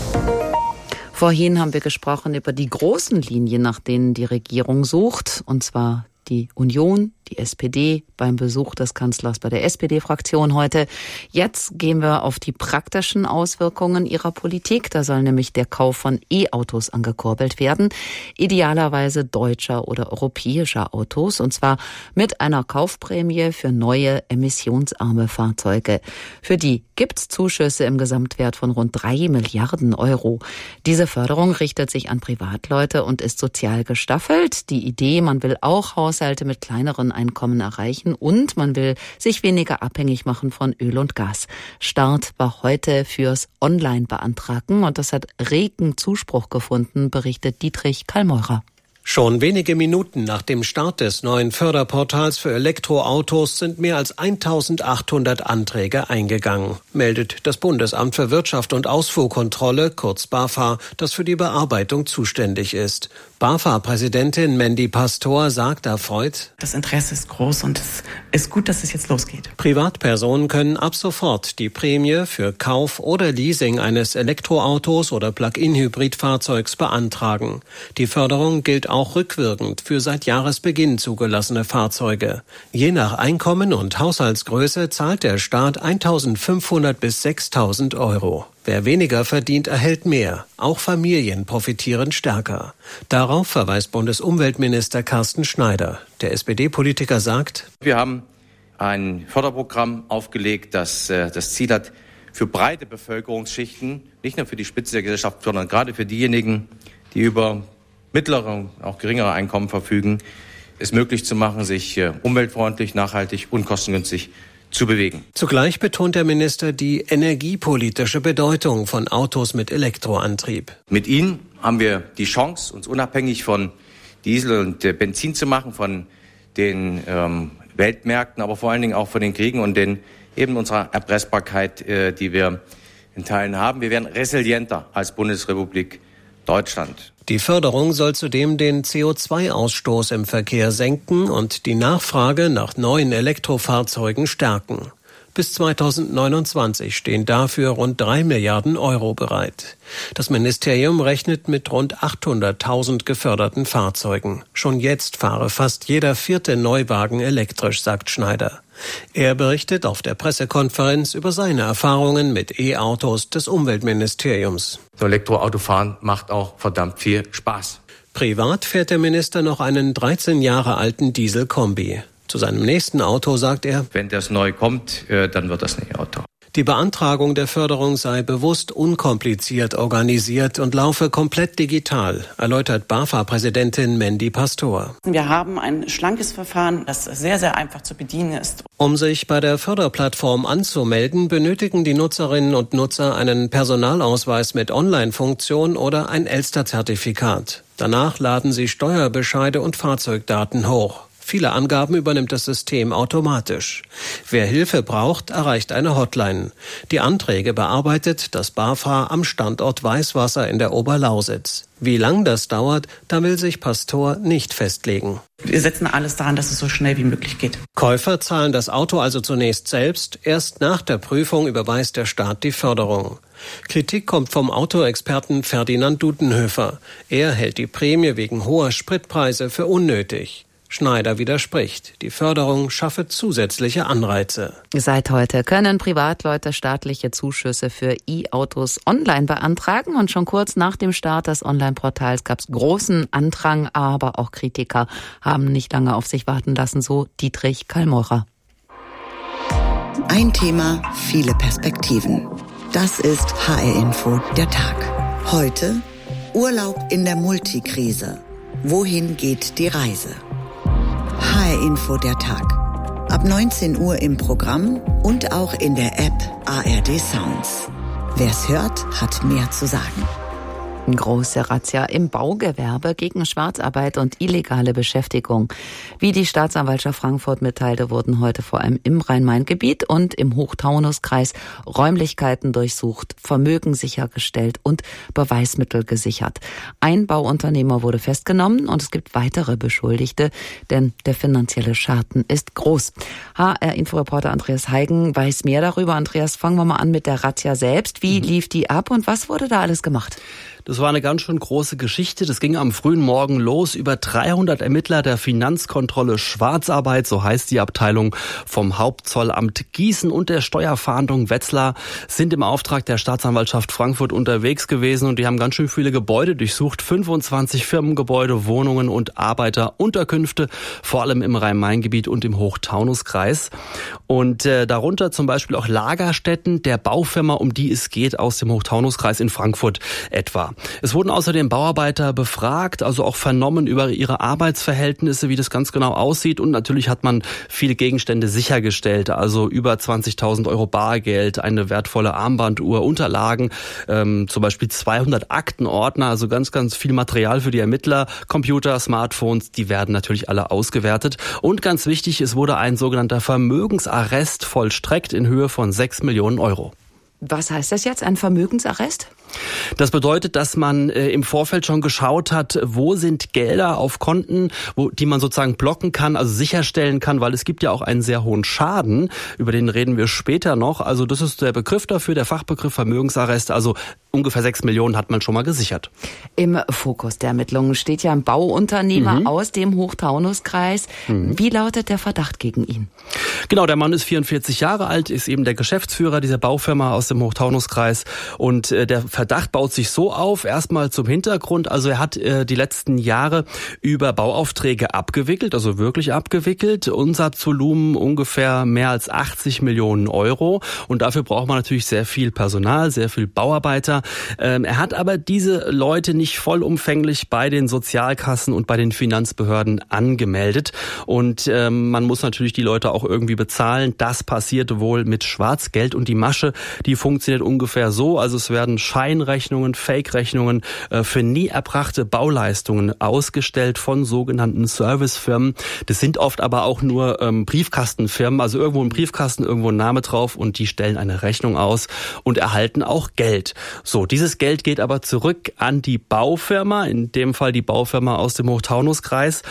Vorhin haben wir gesprochen über die großen Linien, nach denen die Regierung sucht, und zwar die Union, die SPD beim Besuch des Kanzlers bei der SPD-Fraktion heute. Jetzt gehen wir auf die praktischen Auswirkungen ihrer Politik. Da soll nämlich der Kauf von E-Autos angekurbelt werden, idealerweise deutscher oder europäischer Autos, und zwar mit einer Kaufprämie für neue emissionsarme Fahrzeuge. Für die gibt's Zuschüsse im Gesamtwert von rund 3 Milliarden Euro. Diese Förderung richtet sich an Privatleute und ist sozial gestaffelt. Die Idee, man will auch Haushalte mit kleineren Einkommen erreichen, und man will sich weniger abhängig machen von Öl und Gas. Start war heute fürs Online-Beantragen, und das hat regen Zuspruch gefunden, berichtet Dietrich Kallmeurer. Schon wenige Minuten nach dem Start des neuen Förderportals für Elektroautos sind mehr als 1.800 Anträge eingegangen, meldet das Bundesamt für Wirtschaft und Ausfuhrkontrolle, kurz BAFA, das für die Bearbeitung zuständig ist. BAFA-Präsidentin Mandy Pastor sagt erfreut: Das Interesse ist groß, und es ist gut, dass es jetzt losgeht. Privatpersonen können ab sofort die Prämie für Kauf oder Leasing eines Elektroautos oder Plug-in-Hybridfahrzeugs beantragen. Die Förderung gilt auch rückwirkend für seit Jahresbeginn zugelassene Fahrzeuge. Je nach Einkommen und Haushaltsgröße zahlt der Staat 1.500 bis 6.000 Euro. Wer weniger verdient, erhält mehr. Auch Familien profitieren stärker. Darauf verweist Bundesumweltminister Carsten Schneider. Der SPD-Politiker sagt: Wir haben ein Förderprogramm aufgelegt, das das Ziel hat, für breite Bevölkerungsschichten, nicht nur für die Spitze der Gesellschaft, sondern gerade für diejenigen, die über mittlere, auch geringere Einkommen verfügen, es möglich zu machen, sich umweltfreundlich, nachhaltig und kostengünstig zu bewegen. Zugleich betont der Minister die energiepolitische Bedeutung von Autos mit Elektroantrieb. Mit ihnen haben wir die Chance, uns unabhängig von Diesel und Benzin zu machen, von den Weltmärkten, aber vor allen Dingen auch von den Kriegen und eben unserer Erpressbarkeit, die wir in Teilen haben. Wir werden resilienter als Bundesrepublik Deutschland. Die Förderung soll zudem den CO2-Ausstoß im Verkehr senken und die Nachfrage nach neuen Elektrofahrzeugen stärken. Bis 2029 stehen dafür rund 3 Milliarden Euro bereit. Das Ministerium rechnet mit rund 800.000 geförderten Fahrzeugen. Schon jetzt fahre fast jeder 4. Neuwagen elektrisch, sagt Schneider. Er berichtet auf der Pressekonferenz über seine Erfahrungen mit E-Autos des Umweltministeriums. So Elektroautofahren macht auch verdammt viel Spaß. Privat fährt der Minister noch einen 13 Jahre alten Diesel-Kombi. Zu seinem nächsten Auto sagt er: Wenn das neu kommt, dann wird das ein E-Auto. Die Beantragung der Förderung sei bewusst unkompliziert organisiert und laufe komplett digital, erläutert BAFA-Präsidentin Mandy Pastor. Wir haben ein schlankes Verfahren, das sehr, sehr einfach zu bedienen ist. Um sich bei der Förderplattform anzumelden, benötigen die Nutzerinnen und Nutzer einen Personalausweis mit Online-Funktion oder ein Elster-Zertifikat. Danach laden sie Steuerbescheide und Fahrzeugdaten hoch. Viele Angaben übernimmt das System automatisch. Wer Hilfe braucht, erreicht eine Hotline. Die Anträge bearbeitet das BAFA am Standort Weißwasser in der Oberlausitz. Wie lang das dauert, da will sich Pastor nicht festlegen. Wir setzen alles daran, dass es so schnell wie möglich geht. Käufer zahlen das Auto also zunächst selbst. Erst nach der Prüfung überweist der Staat die Förderung. Kritik kommt vom Autoexperten Ferdinand Dudenhöfer. Er hält die Prämie wegen hoher Spritpreise für unnötig. Schneider widerspricht. Die Förderung schaffe zusätzliche Anreize. Seit heute können Privatleute staatliche Zuschüsse für E-Autos online beantragen. Und schon kurz nach dem Start des Online-Portals gab es großen Andrang, aber auch Kritiker haben nicht lange auf sich warten lassen, so Dietrich Kallmocher. Ein Thema, viele Perspektiven. Das ist HR Info, der Tag. Heute Urlaub in der Multikrise. Wohin geht die Reise? HR Info, der Tag. Ab 19 Uhr im Programm und auch in der App ARD Sounds. Wer's hört, hat mehr zu sagen. Große Razzia im Baugewerbe gegen Schwarzarbeit und illegale Beschäftigung. Wie die Staatsanwaltschaft Frankfurt mitteilte, wurden heute vor allem im Rhein-Main-Gebiet und im Hochtaunuskreis Räumlichkeiten durchsucht, Vermögen sichergestellt und Beweismittel gesichert. Ein Bauunternehmer wurde festgenommen und es gibt weitere Beschuldigte, denn der finanzielle Schaden ist groß. HR-Inforeporter Andreas Heigen weiß mehr darüber. Andreas, fangen wir mal an mit der Razzia selbst. Wie lief die ab und was wurde da alles gemacht? Das war eine ganz schön große Geschichte. Das ging am frühen Morgen los. Über 300 Ermittler der Finanzkontrolle Schwarzarbeit, so heißt die Abteilung vom Hauptzollamt Gießen und der Steuerfahndung Wetzlar, sind im Auftrag der Staatsanwaltschaft Frankfurt unterwegs gewesen und die haben ganz schön viele Gebäude durchsucht. 25 Firmengebäude, Wohnungen und Arbeiterunterkünfte, vor allem im Rhein-Main-Gebiet und im Hochtaunuskreis. Und darunter zum Beispiel auch Lagerstätten der Baufirma, um die es geht, aus dem Hochtaunuskreis in Frankfurt etwa. Es wurden außerdem Bauarbeiter befragt, also auch vernommen über ihre Arbeitsverhältnisse, wie das ganz genau aussieht. Und natürlich hat man viele Gegenstände sichergestellt, also über 20.000 Euro Bargeld, eine wertvolle Armbanduhr, Unterlagen, zum Beispiel 200 Aktenordner, also ganz, ganz viel Material für die Ermittler, Computer, Smartphones, die werden natürlich alle ausgewertet. Und ganz wichtig, es wurde ein sogenannter Vermögensarrest vollstreckt in Höhe von 6 Millionen Euro. Was heißt das jetzt, ein Vermögensarrest? Das bedeutet, dass man im Vorfeld schon geschaut hat, wo sind Gelder auf Konten, die man sozusagen blocken kann, also sicherstellen kann, weil es gibt ja auch einen sehr hohen Schaden, über den reden wir später noch. Also das ist der Begriff dafür, der Fachbegriff Vermögensarrest, also ungefähr 6 Millionen hat man schon mal gesichert. Im Fokus der Ermittlungen steht ja ein Bauunternehmer aus dem Hochtaunuskreis. Wie lautet der Verdacht gegen ihn? Genau, der Mann ist 44 Jahre alt, ist eben der Geschäftsführer dieser Baufirma aus dem Hochtaunuskreis und der Verdacht baut sich so auf, erstmal zum Hintergrund, also er hat die letzten Jahre über Bauaufträge abgewickelt, also wirklich abgewickelt, Umsatzvolumen ungefähr mehr als 80 Millionen Euro und dafür braucht man natürlich sehr viel Personal, sehr viel Bauarbeiter. Er hat aber diese Leute nicht vollumfänglich bei den Sozialkassen und bei den Finanzbehörden angemeldet und man muss natürlich die Leute auch irgendwie bezahlen. Das passiert wohl mit Schwarzgeld und die Masche, die funktioniert ungefähr so, also es werden Scheinrechnungen, Fake-Rechnungen für nie erbrachte Bauleistungen ausgestellt von sogenannten Servicefirmen. Das sind oft aber auch nur Briefkastenfirmen, also irgendwo ein Briefkasten, irgendwo ein Name drauf und die stellen eine Rechnung aus und erhalten auch Geld. So, dieses Geld geht aber zurück an die Baufirma, in dem Fall die Baufirma aus dem Hochtaunuskreis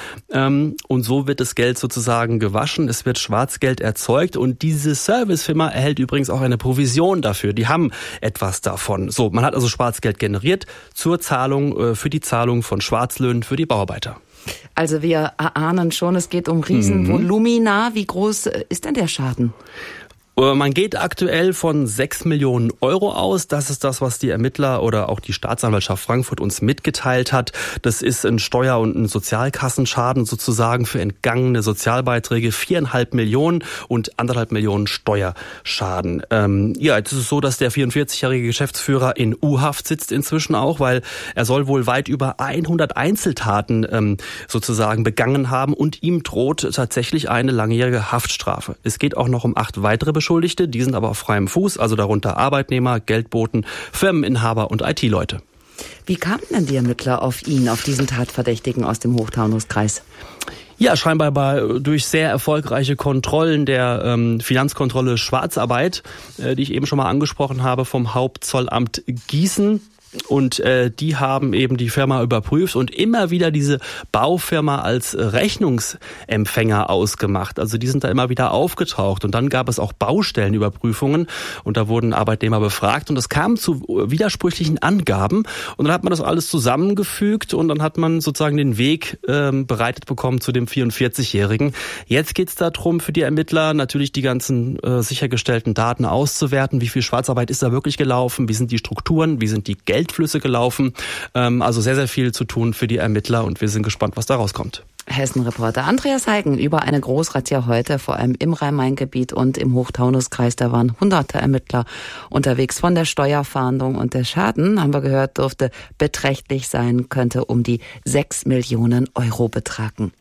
und so wird das Geld sozusagen gewaschen, es wird Schwarzgeld erzeugt und diese Servicefirma erhält übrigens auch eine Provision dafür, die haben etwas davon. So, man hat also Schwarzgeld generiert zur Zahlung, für die Zahlung von Schwarzlöhnen für die Bauarbeiter. Also wir erahnen schon, es geht um Riesenvolumina. Wie groß ist denn der Schaden? Man geht aktuell von 6 Millionen Euro aus. Das ist das, was die Ermittler oder auch die Staatsanwaltschaft Frankfurt uns mitgeteilt hat. Das ist ein Steuer- und ein Sozialkassenschaden sozusagen für entgangene Sozialbeiträge. 4,5 Millionen und 1,5 Millionen Steuerschaden. Jetzt ist es so, dass der 44-jährige Geschäftsführer in U-Haft sitzt inzwischen auch, weil er soll wohl weit über 100 Einzeltaten sozusagen begangen haben und ihm droht tatsächlich eine langjährige Haftstrafe. Es geht auch noch um 8 weitere Beschuldigte, die sind aber auf freiem Fuß, also darunter Arbeitnehmer, Geldboten, Firmeninhaber und IT-Leute. Wie kamen denn die Ermittler auf ihn, auf diesen Tatverdächtigen aus dem Hochtaunuskreis? Ja, scheinbar durch sehr erfolgreiche Kontrollen der Finanzkontrolle Schwarzarbeit, die ich eben schon mal angesprochen habe, vom Hauptzollamt Gießen. Und die haben eben die Firma überprüft und immer wieder diese Baufirma als Rechnungsempfänger ausgemacht. Also die sind da immer wieder aufgetaucht. Und dann gab es auch Baustellenüberprüfungen und da wurden Arbeitnehmer befragt und es kam zu widersprüchlichen Angaben. Und dann hat man das alles zusammengefügt und dann hat man sozusagen den Weg bereitet bekommen zu dem 44-Jährigen. Jetzt geht es darum, für die Ermittler natürlich die ganzen sichergestellten Daten auszuwerten. Wie viel Schwarzarbeit ist da wirklich gelaufen? Wie sind die Strukturen? Wie sind die Geldflüsse gelaufen? Also sehr, sehr viel zu tun für die Ermittler und wir sind gespannt, was da rauskommt. Hessen-Reporter Andreas Heigen über eine Großrazzia heute, vor allem im Rhein-Main-Gebiet und im Hochtaunuskreis. Da waren hunderte Ermittler unterwegs. Von der Steuerfahndung und der Schaden, haben wir gehört, dürfte beträchtlich sein, könnte um die 6 Millionen Euro betragen.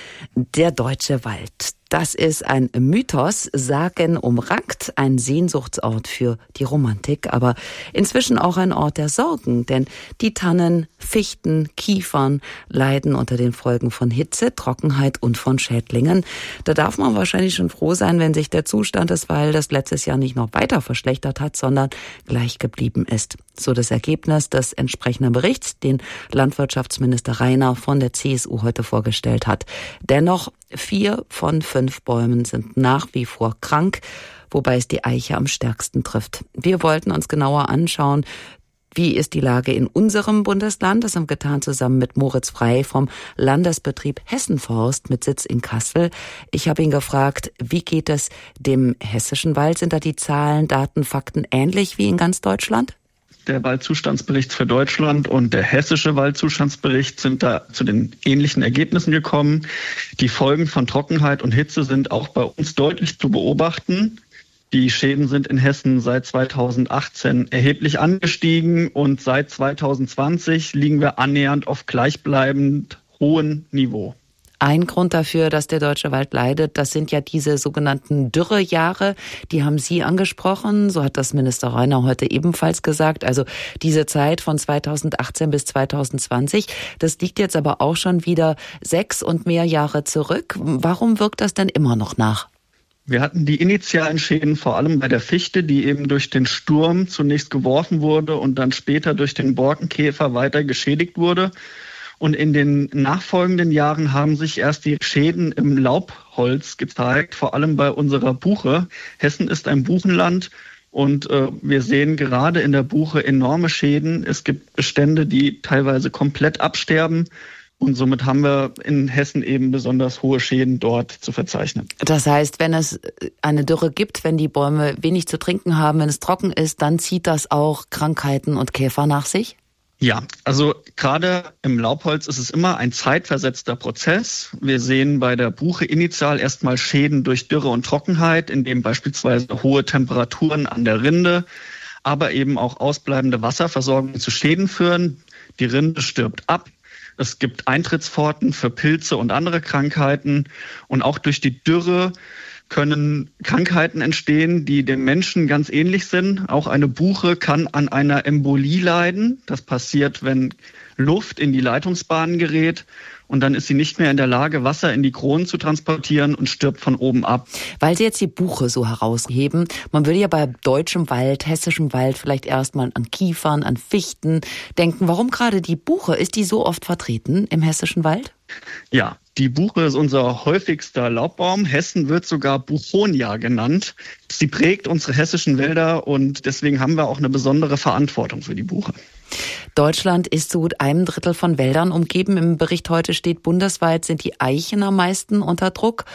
Der deutsche Wald. Das ist ein Mythos, sagenumrankt, ein Sehnsuchtsort für die Romantik, aber inzwischen auch ein Ort der Sorgen, denn die Tannen, Fichten, Kiefern leiden unter den Folgen von Hitze, Trockenheit und von Schädlingen. Da darf man wahrscheinlich schon froh sein, wenn sich der Zustand des Waldes letztes Jahr nicht noch weiter verschlechtert hat, sondern gleich geblieben ist. So das Ergebnis des entsprechenden Berichts, den Landwirtschaftsminister Rainer von der CSU heute vorgestellt hat. Dennoch 4 von 5 Bäumen sind nach wie vor krank, wobei es die Eiche am stärksten trifft. Wir wollten uns genauer anschauen, wie ist die Lage in unserem Bundesland. Das haben wir getan zusammen mit Moritz Frey vom Landesbetrieb Hessenforst mit Sitz in Kassel. Ich habe ihn gefragt, wie geht es dem hessischen Wald? Sind da die Zahlen, Daten, Fakten ähnlich wie in ganz Deutschland? Der Waldzustandsbericht für Deutschland und der hessische Waldzustandsbericht sind da zu den ähnlichen Ergebnissen gekommen. Die Folgen von Trockenheit und Hitze sind auch bei uns deutlich zu beobachten. Die Schäden sind in Hessen seit 2018 erheblich angestiegen und seit 2020 liegen wir annähernd auf gleichbleibend hohem Niveau. Ein Grund dafür, dass der deutsche Wald leidet, das sind ja diese sogenannten Dürrejahre. Die haben Sie angesprochen, so hat das Minister Rainer heute ebenfalls gesagt. Also diese Zeit von 2018 bis 2020, das liegt jetzt aber auch schon wieder 6 und mehr Jahre zurück. Warum wirkt das denn immer noch nach? Wir hatten die initialen Schäden vor allem bei der Fichte, die eben durch den Sturm zunächst geworfen wurde und dann später durch den Borkenkäfer weiter geschädigt wurde. Und in den nachfolgenden Jahren haben sich erst die Schäden im Laubholz gezeigt, vor allem bei unserer Buche. Hessen ist ein Buchenland und wir sehen gerade in der Buche enorme Schäden. Es gibt Bestände, die teilweise komplett absterben. Und somit haben wir in Hessen eben besonders hohe Schäden dort zu verzeichnen. Das heißt, wenn es eine Dürre gibt, wenn die Bäume wenig zu trinken haben, wenn es trocken ist, dann zieht das auch Krankheiten und Käfer nach sich? Ja, also gerade im Laubholz ist es immer ein zeitversetzter Prozess. Wir sehen bei der Buche initial erstmal Schäden durch Dürre und Trockenheit, indem beispielsweise hohe Temperaturen an der Rinde, aber eben auch ausbleibende Wasserversorgung zu Schäden führen. Die Rinde stirbt ab. Es gibt Eintrittspforten für Pilze und andere Krankheiten. Und auch durch die Dürre können Krankheiten entstehen, die dem Menschen ganz ähnlich sind. Auch eine Buche kann an einer Embolie leiden. Das passiert, wenn Luft in die Leitungsbahnen gerät. Und dann ist sie nicht mehr in der Lage, Wasser in die Kronen zu transportieren und stirbt von oben ab. Weil Sie jetzt die Buche so herausheben, man würde ja bei deutschem Wald, hessischem Wald vielleicht erstmal an Kiefern, an Fichten denken. Warum gerade die Buche? Ist die so oft vertreten im hessischen Wald? Ja, die Buche ist unser häufigster Laubbaum. Hessen wird sogar Buchonia genannt. Sie prägt unsere hessischen Wälder und deswegen haben wir auch eine besondere Verantwortung für die Buche. Deutschland ist zu gut 1/3 von Wäldern umgeben. Im Bericht heute steht, bundesweit sind die Eichen am meisten unter Druck.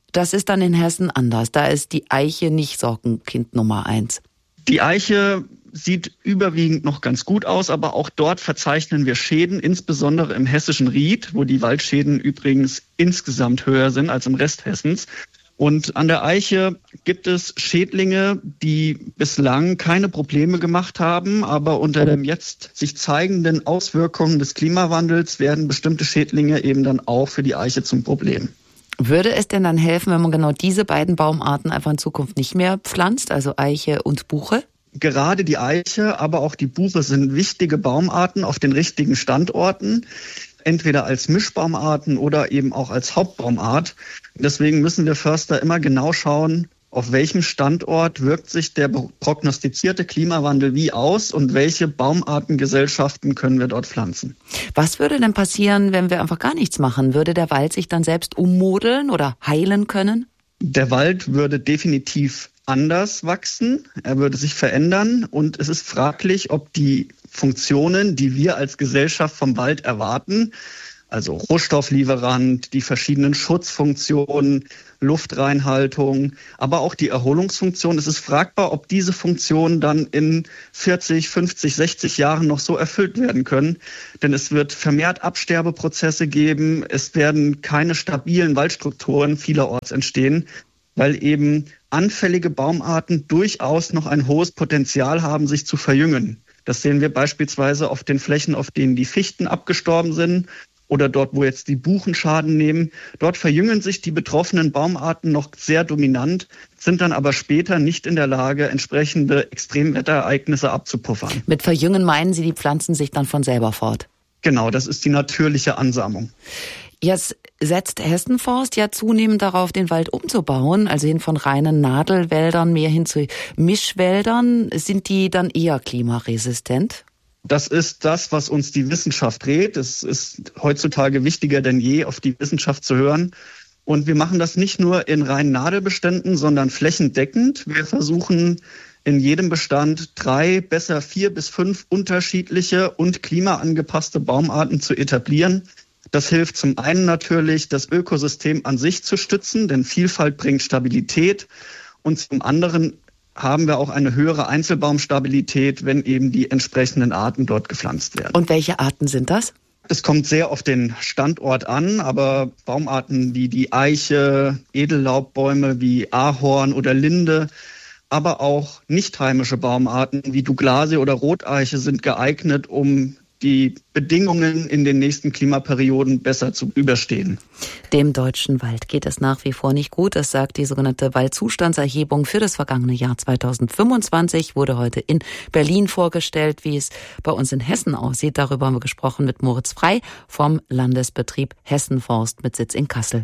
Das ist dann in Hessen anders. Da ist die Eiche nicht Sorgenkind Nummer 1. Die Eiche sieht überwiegend noch ganz gut aus, aber auch dort verzeichnen wir Schäden, insbesondere im hessischen Ried, wo die Waldschäden übrigens insgesamt höher sind als im Rest Hessens. Und an der Eiche gibt es Schädlinge, die bislang keine Probleme gemacht haben, aber unter den jetzt sich zeigenden Auswirkungen des Klimawandels werden bestimmte Schädlinge eben dann auch für die Eiche zum Problem. Würde es denn dann helfen, wenn man genau diese beiden Baumarten einfach in Zukunft nicht mehr pflanzt, also Eiche und Buche? Gerade die Eiche, aber auch die Buche sind wichtige Baumarten auf den richtigen Standorten, entweder als Mischbaumarten oder eben auch als Hauptbaumart. Deswegen müssen wir Förster immer genau schauen, auf welchem Standort wirkt sich der prognostizierte Klimawandel wie aus und welche Baumartengesellschaften können wir dort pflanzen. Was würde denn passieren, wenn wir einfach gar nichts machen? Würde der Wald sich dann selbst ummodeln oder heilen können? Der Wald würde definitiv anders wachsen, er würde sich verändern und es ist fraglich, ob die Funktionen, die wir als Gesellschaft vom Wald erwarten, also Rohstofflieferant, die verschiedenen Schutzfunktionen, Luftreinhaltung, aber auch die Erholungsfunktion. Es ist fragbar, ob diese Funktionen dann in 40, 50, 60 Jahren noch so erfüllt werden können. Denn es wird vermehrt Absterbeprozesse geben. Es werden keine stabilen Waldstrukturen vielerorts entstehen, weil eben anfällige Baumarten durchaus noch ein hohes Potenzial haben, sich zu verjüngen. Das sehen wir beispielsweise auf den Flächen, auf denen die Fichten abgestorben sind oder dort, wo jetzt die Buchen Schaden nehmen. Dort verjüngen sich die betroffenen Baumarten noch sehr dominant, sind dann aber später nicht in der Lage, entsprechende Extremwetterereignisse abzupuffern. Mit verjüngen meinen Sie, die pflanzen sich dann von selber fort? Genau, das ist die natürliche Ansamung. Jetzt setzt Hessenforst ja zunehmend darauf, den Wald umzubauen, also hin von reinen Nadelwäldern mehr hin zu Mischwäldern. Sind die dann eher klimaresistent? Das ist das, was uns die Wissenschaft rät. Es ist heutzutage wichtiger denn je, auf die Wissenschaft zu hören. Und wir machen das nicht nur in reinen Nadelbeständen, sondern flächendeckend. Wir versuchen in jedem Bestand 3, besser 4 bis 5 unterschiedliche und klimaangepasste Baumarten zu etablieren. Das hilft zum einen natürlich, das Ökosystem an sich zu stützen, denn Vielfalt bringt Stabilität. Und zum anderen haben wir auch eine höhere Einzelbaumstabilität, wenn eben die entsprechenden Arten dort gepflanzt werden. Und welche Arten sind das? Es kommt sehr auf den Standort an, aber Baumarten wie die Eiche, Edellaubbäume wie Ahorn oder Linde, aber auch nicht heimische Baumarten wie Douglasie oder Roteiche sind geeignet, um die Bedingungen in den nächsten Klimaperioden besser zu überstehen. Dem deutschen Wald geht es nach wie vor nicht gut. Das sagt die sogenannte Waldzustandserhebung für das vergangene Jahr 2025. Wurde heute in Berlin vorgestellt, wie es bei uns in Hessen aussieht. Darüber haben wir gesprochen mit Moritz Frey vom Landesbetrieb Hessenforst mit Sitz in Kassel.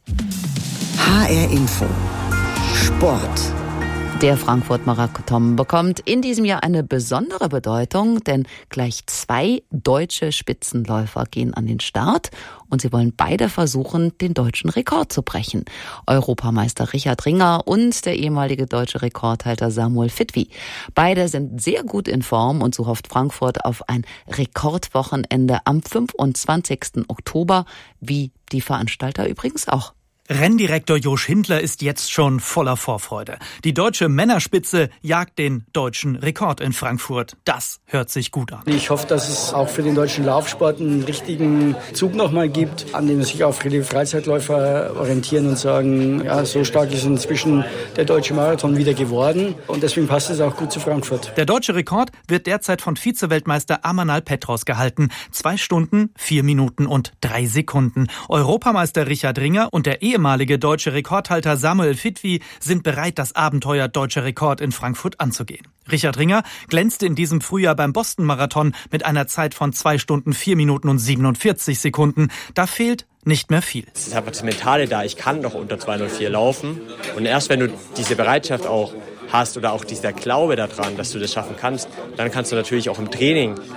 HR Info. Sport. Der Frankfurt-Marathon bekommt in diesem Jahr eine besondere Bedeutung, denn gleich 2 deutsche Spitzenläufer gehen an den Start und sie wollen beide versuchen, den deutschen Rekord zu brechen. Europameister Richard Ringer und der ehemalige deutsche Rekordhalter Samuel Fitwi. Beide sind sehr gut in Form und so hofft Frankfurt auf ein Rekordwochenende am 25. Oktober, wie die Veranstalter übrigens auch. Renndirektor Josch Hindler ist jetzt schon voller Vorfreude. Die deutsche Männerspitze jagt den deutschen Rekord in Frankfurt. Das hört sich gut an. Ich hoffe, dass es auch für den deutschen Laufsport einen richtigen Zug nochmal gibt, an dem sich auch viele Freizeitläufer orientieren und sagen, ja, so stark ist inzwischen der deutsche Marathon wieder geworden und deswegen passt es auch gut zu Frankfurt. Der deutsche Rekord wird derzeit von Vize-Weltmeister Amanal Petros gehalten. 2 Stunden, 4 Minuten und 3 Sekunden. Europameister Richard Ringer und der ehemalige deutsche Rekordhalter Samuel Fitwi sind bereit, das Abenteuer deutscher Rekord in Frankfurt anzugehen. Richard Ringer glänzte in diesem Frühjahr beim Boston-Marathon mit einer Zeit von 2 Stunden, 4 Minuten und 47 Sekunden. Da fehlt nicht mehr viel. Es ist einfach das Mentale da, ich kann doch unter 2:04 laufen. Und erst wenn du diese Bereitschaft auch hast oder auch dieser Glaube daran, dass du das schaffen kannst, dann kannst du natürlich auch im Training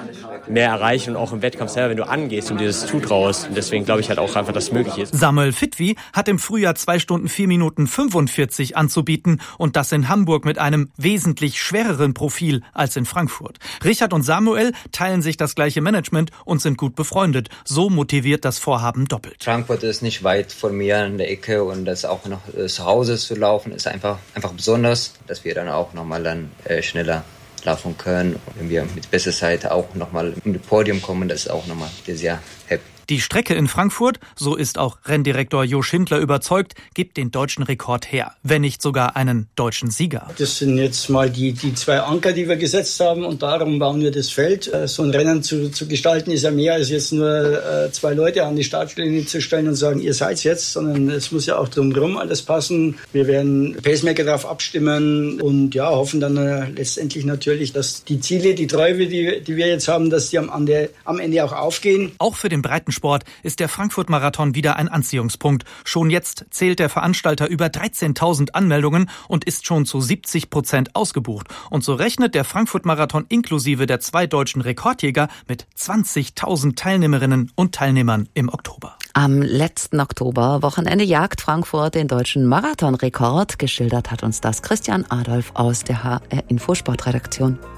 mehr erreichen und auch im Wettkampf selber, wenn du angehst und dir das zutraust. Und deswegen glaube ich halt auch einfach, dass es möglich ist. Samuel Fitwi hat im Frühjahr 2 Stunden 4 Minuten 45 anzubieten und das in Hamburg mit einem wesentlich schwereren Profil als in Frankfurt. Richard und Samuel teilen sich das gleiche Management und sind gut befreundet. So motiviert das Vorhaben doppelt. Frankfurt ist nicht weit von mir in der Ecke und das auch noch zu Hause zu laufen ist einfach besonders, dass wir dann auch nochmal dann schneller laufen können. Und wenn wir mit besser Zeit auch nochmal in das Podium kommen, das ist auch nochmal sehr happy. Die Strecke in Frankfurt, so ist auch Renndirektor Jo Schindler überzeugt, gibt den deutschen Rekord her, wenn nicht sogar einen deutschen Sieger. Das sind jetzt mal die 2 Anker, die wir gesetzt haben und darum bauen wir das Feld. So ein Rennen zu gestalten ist ja mehr als jetzt nur 2 Leute an die Startlinie zu stellen und sagen, ihr seid's jetzt, sondern es muss ja auch drumherum alles passen. Wir werden Pacemaker darauf abstimmen und ja, hoffen dann letztendlich natürlich, dass die Ziele, die Träume, die wir jetzt haben, dass die am Ende auch aufgehen. Auch für den Breitensport ist der Frankfurt-Marathon wieder ein Anziehungspunkt. Schon jetzt zählt der Veranstalter über 13.000 Anmeldungen und ist schon zu 70% ausgebucht. Und so rechnet der Frankfurt-Marathon inklusive der 2 deutschen Rekordjäger mit 20.000 Teilnehmerinnen und Teilnehmern im Oktober. Am letzten Oktoberwochenende jagt Frankfurt den deutschen Marathonrekord. Geschildert hat uns das Christian Adolf aus der HR Info Sportredaktion.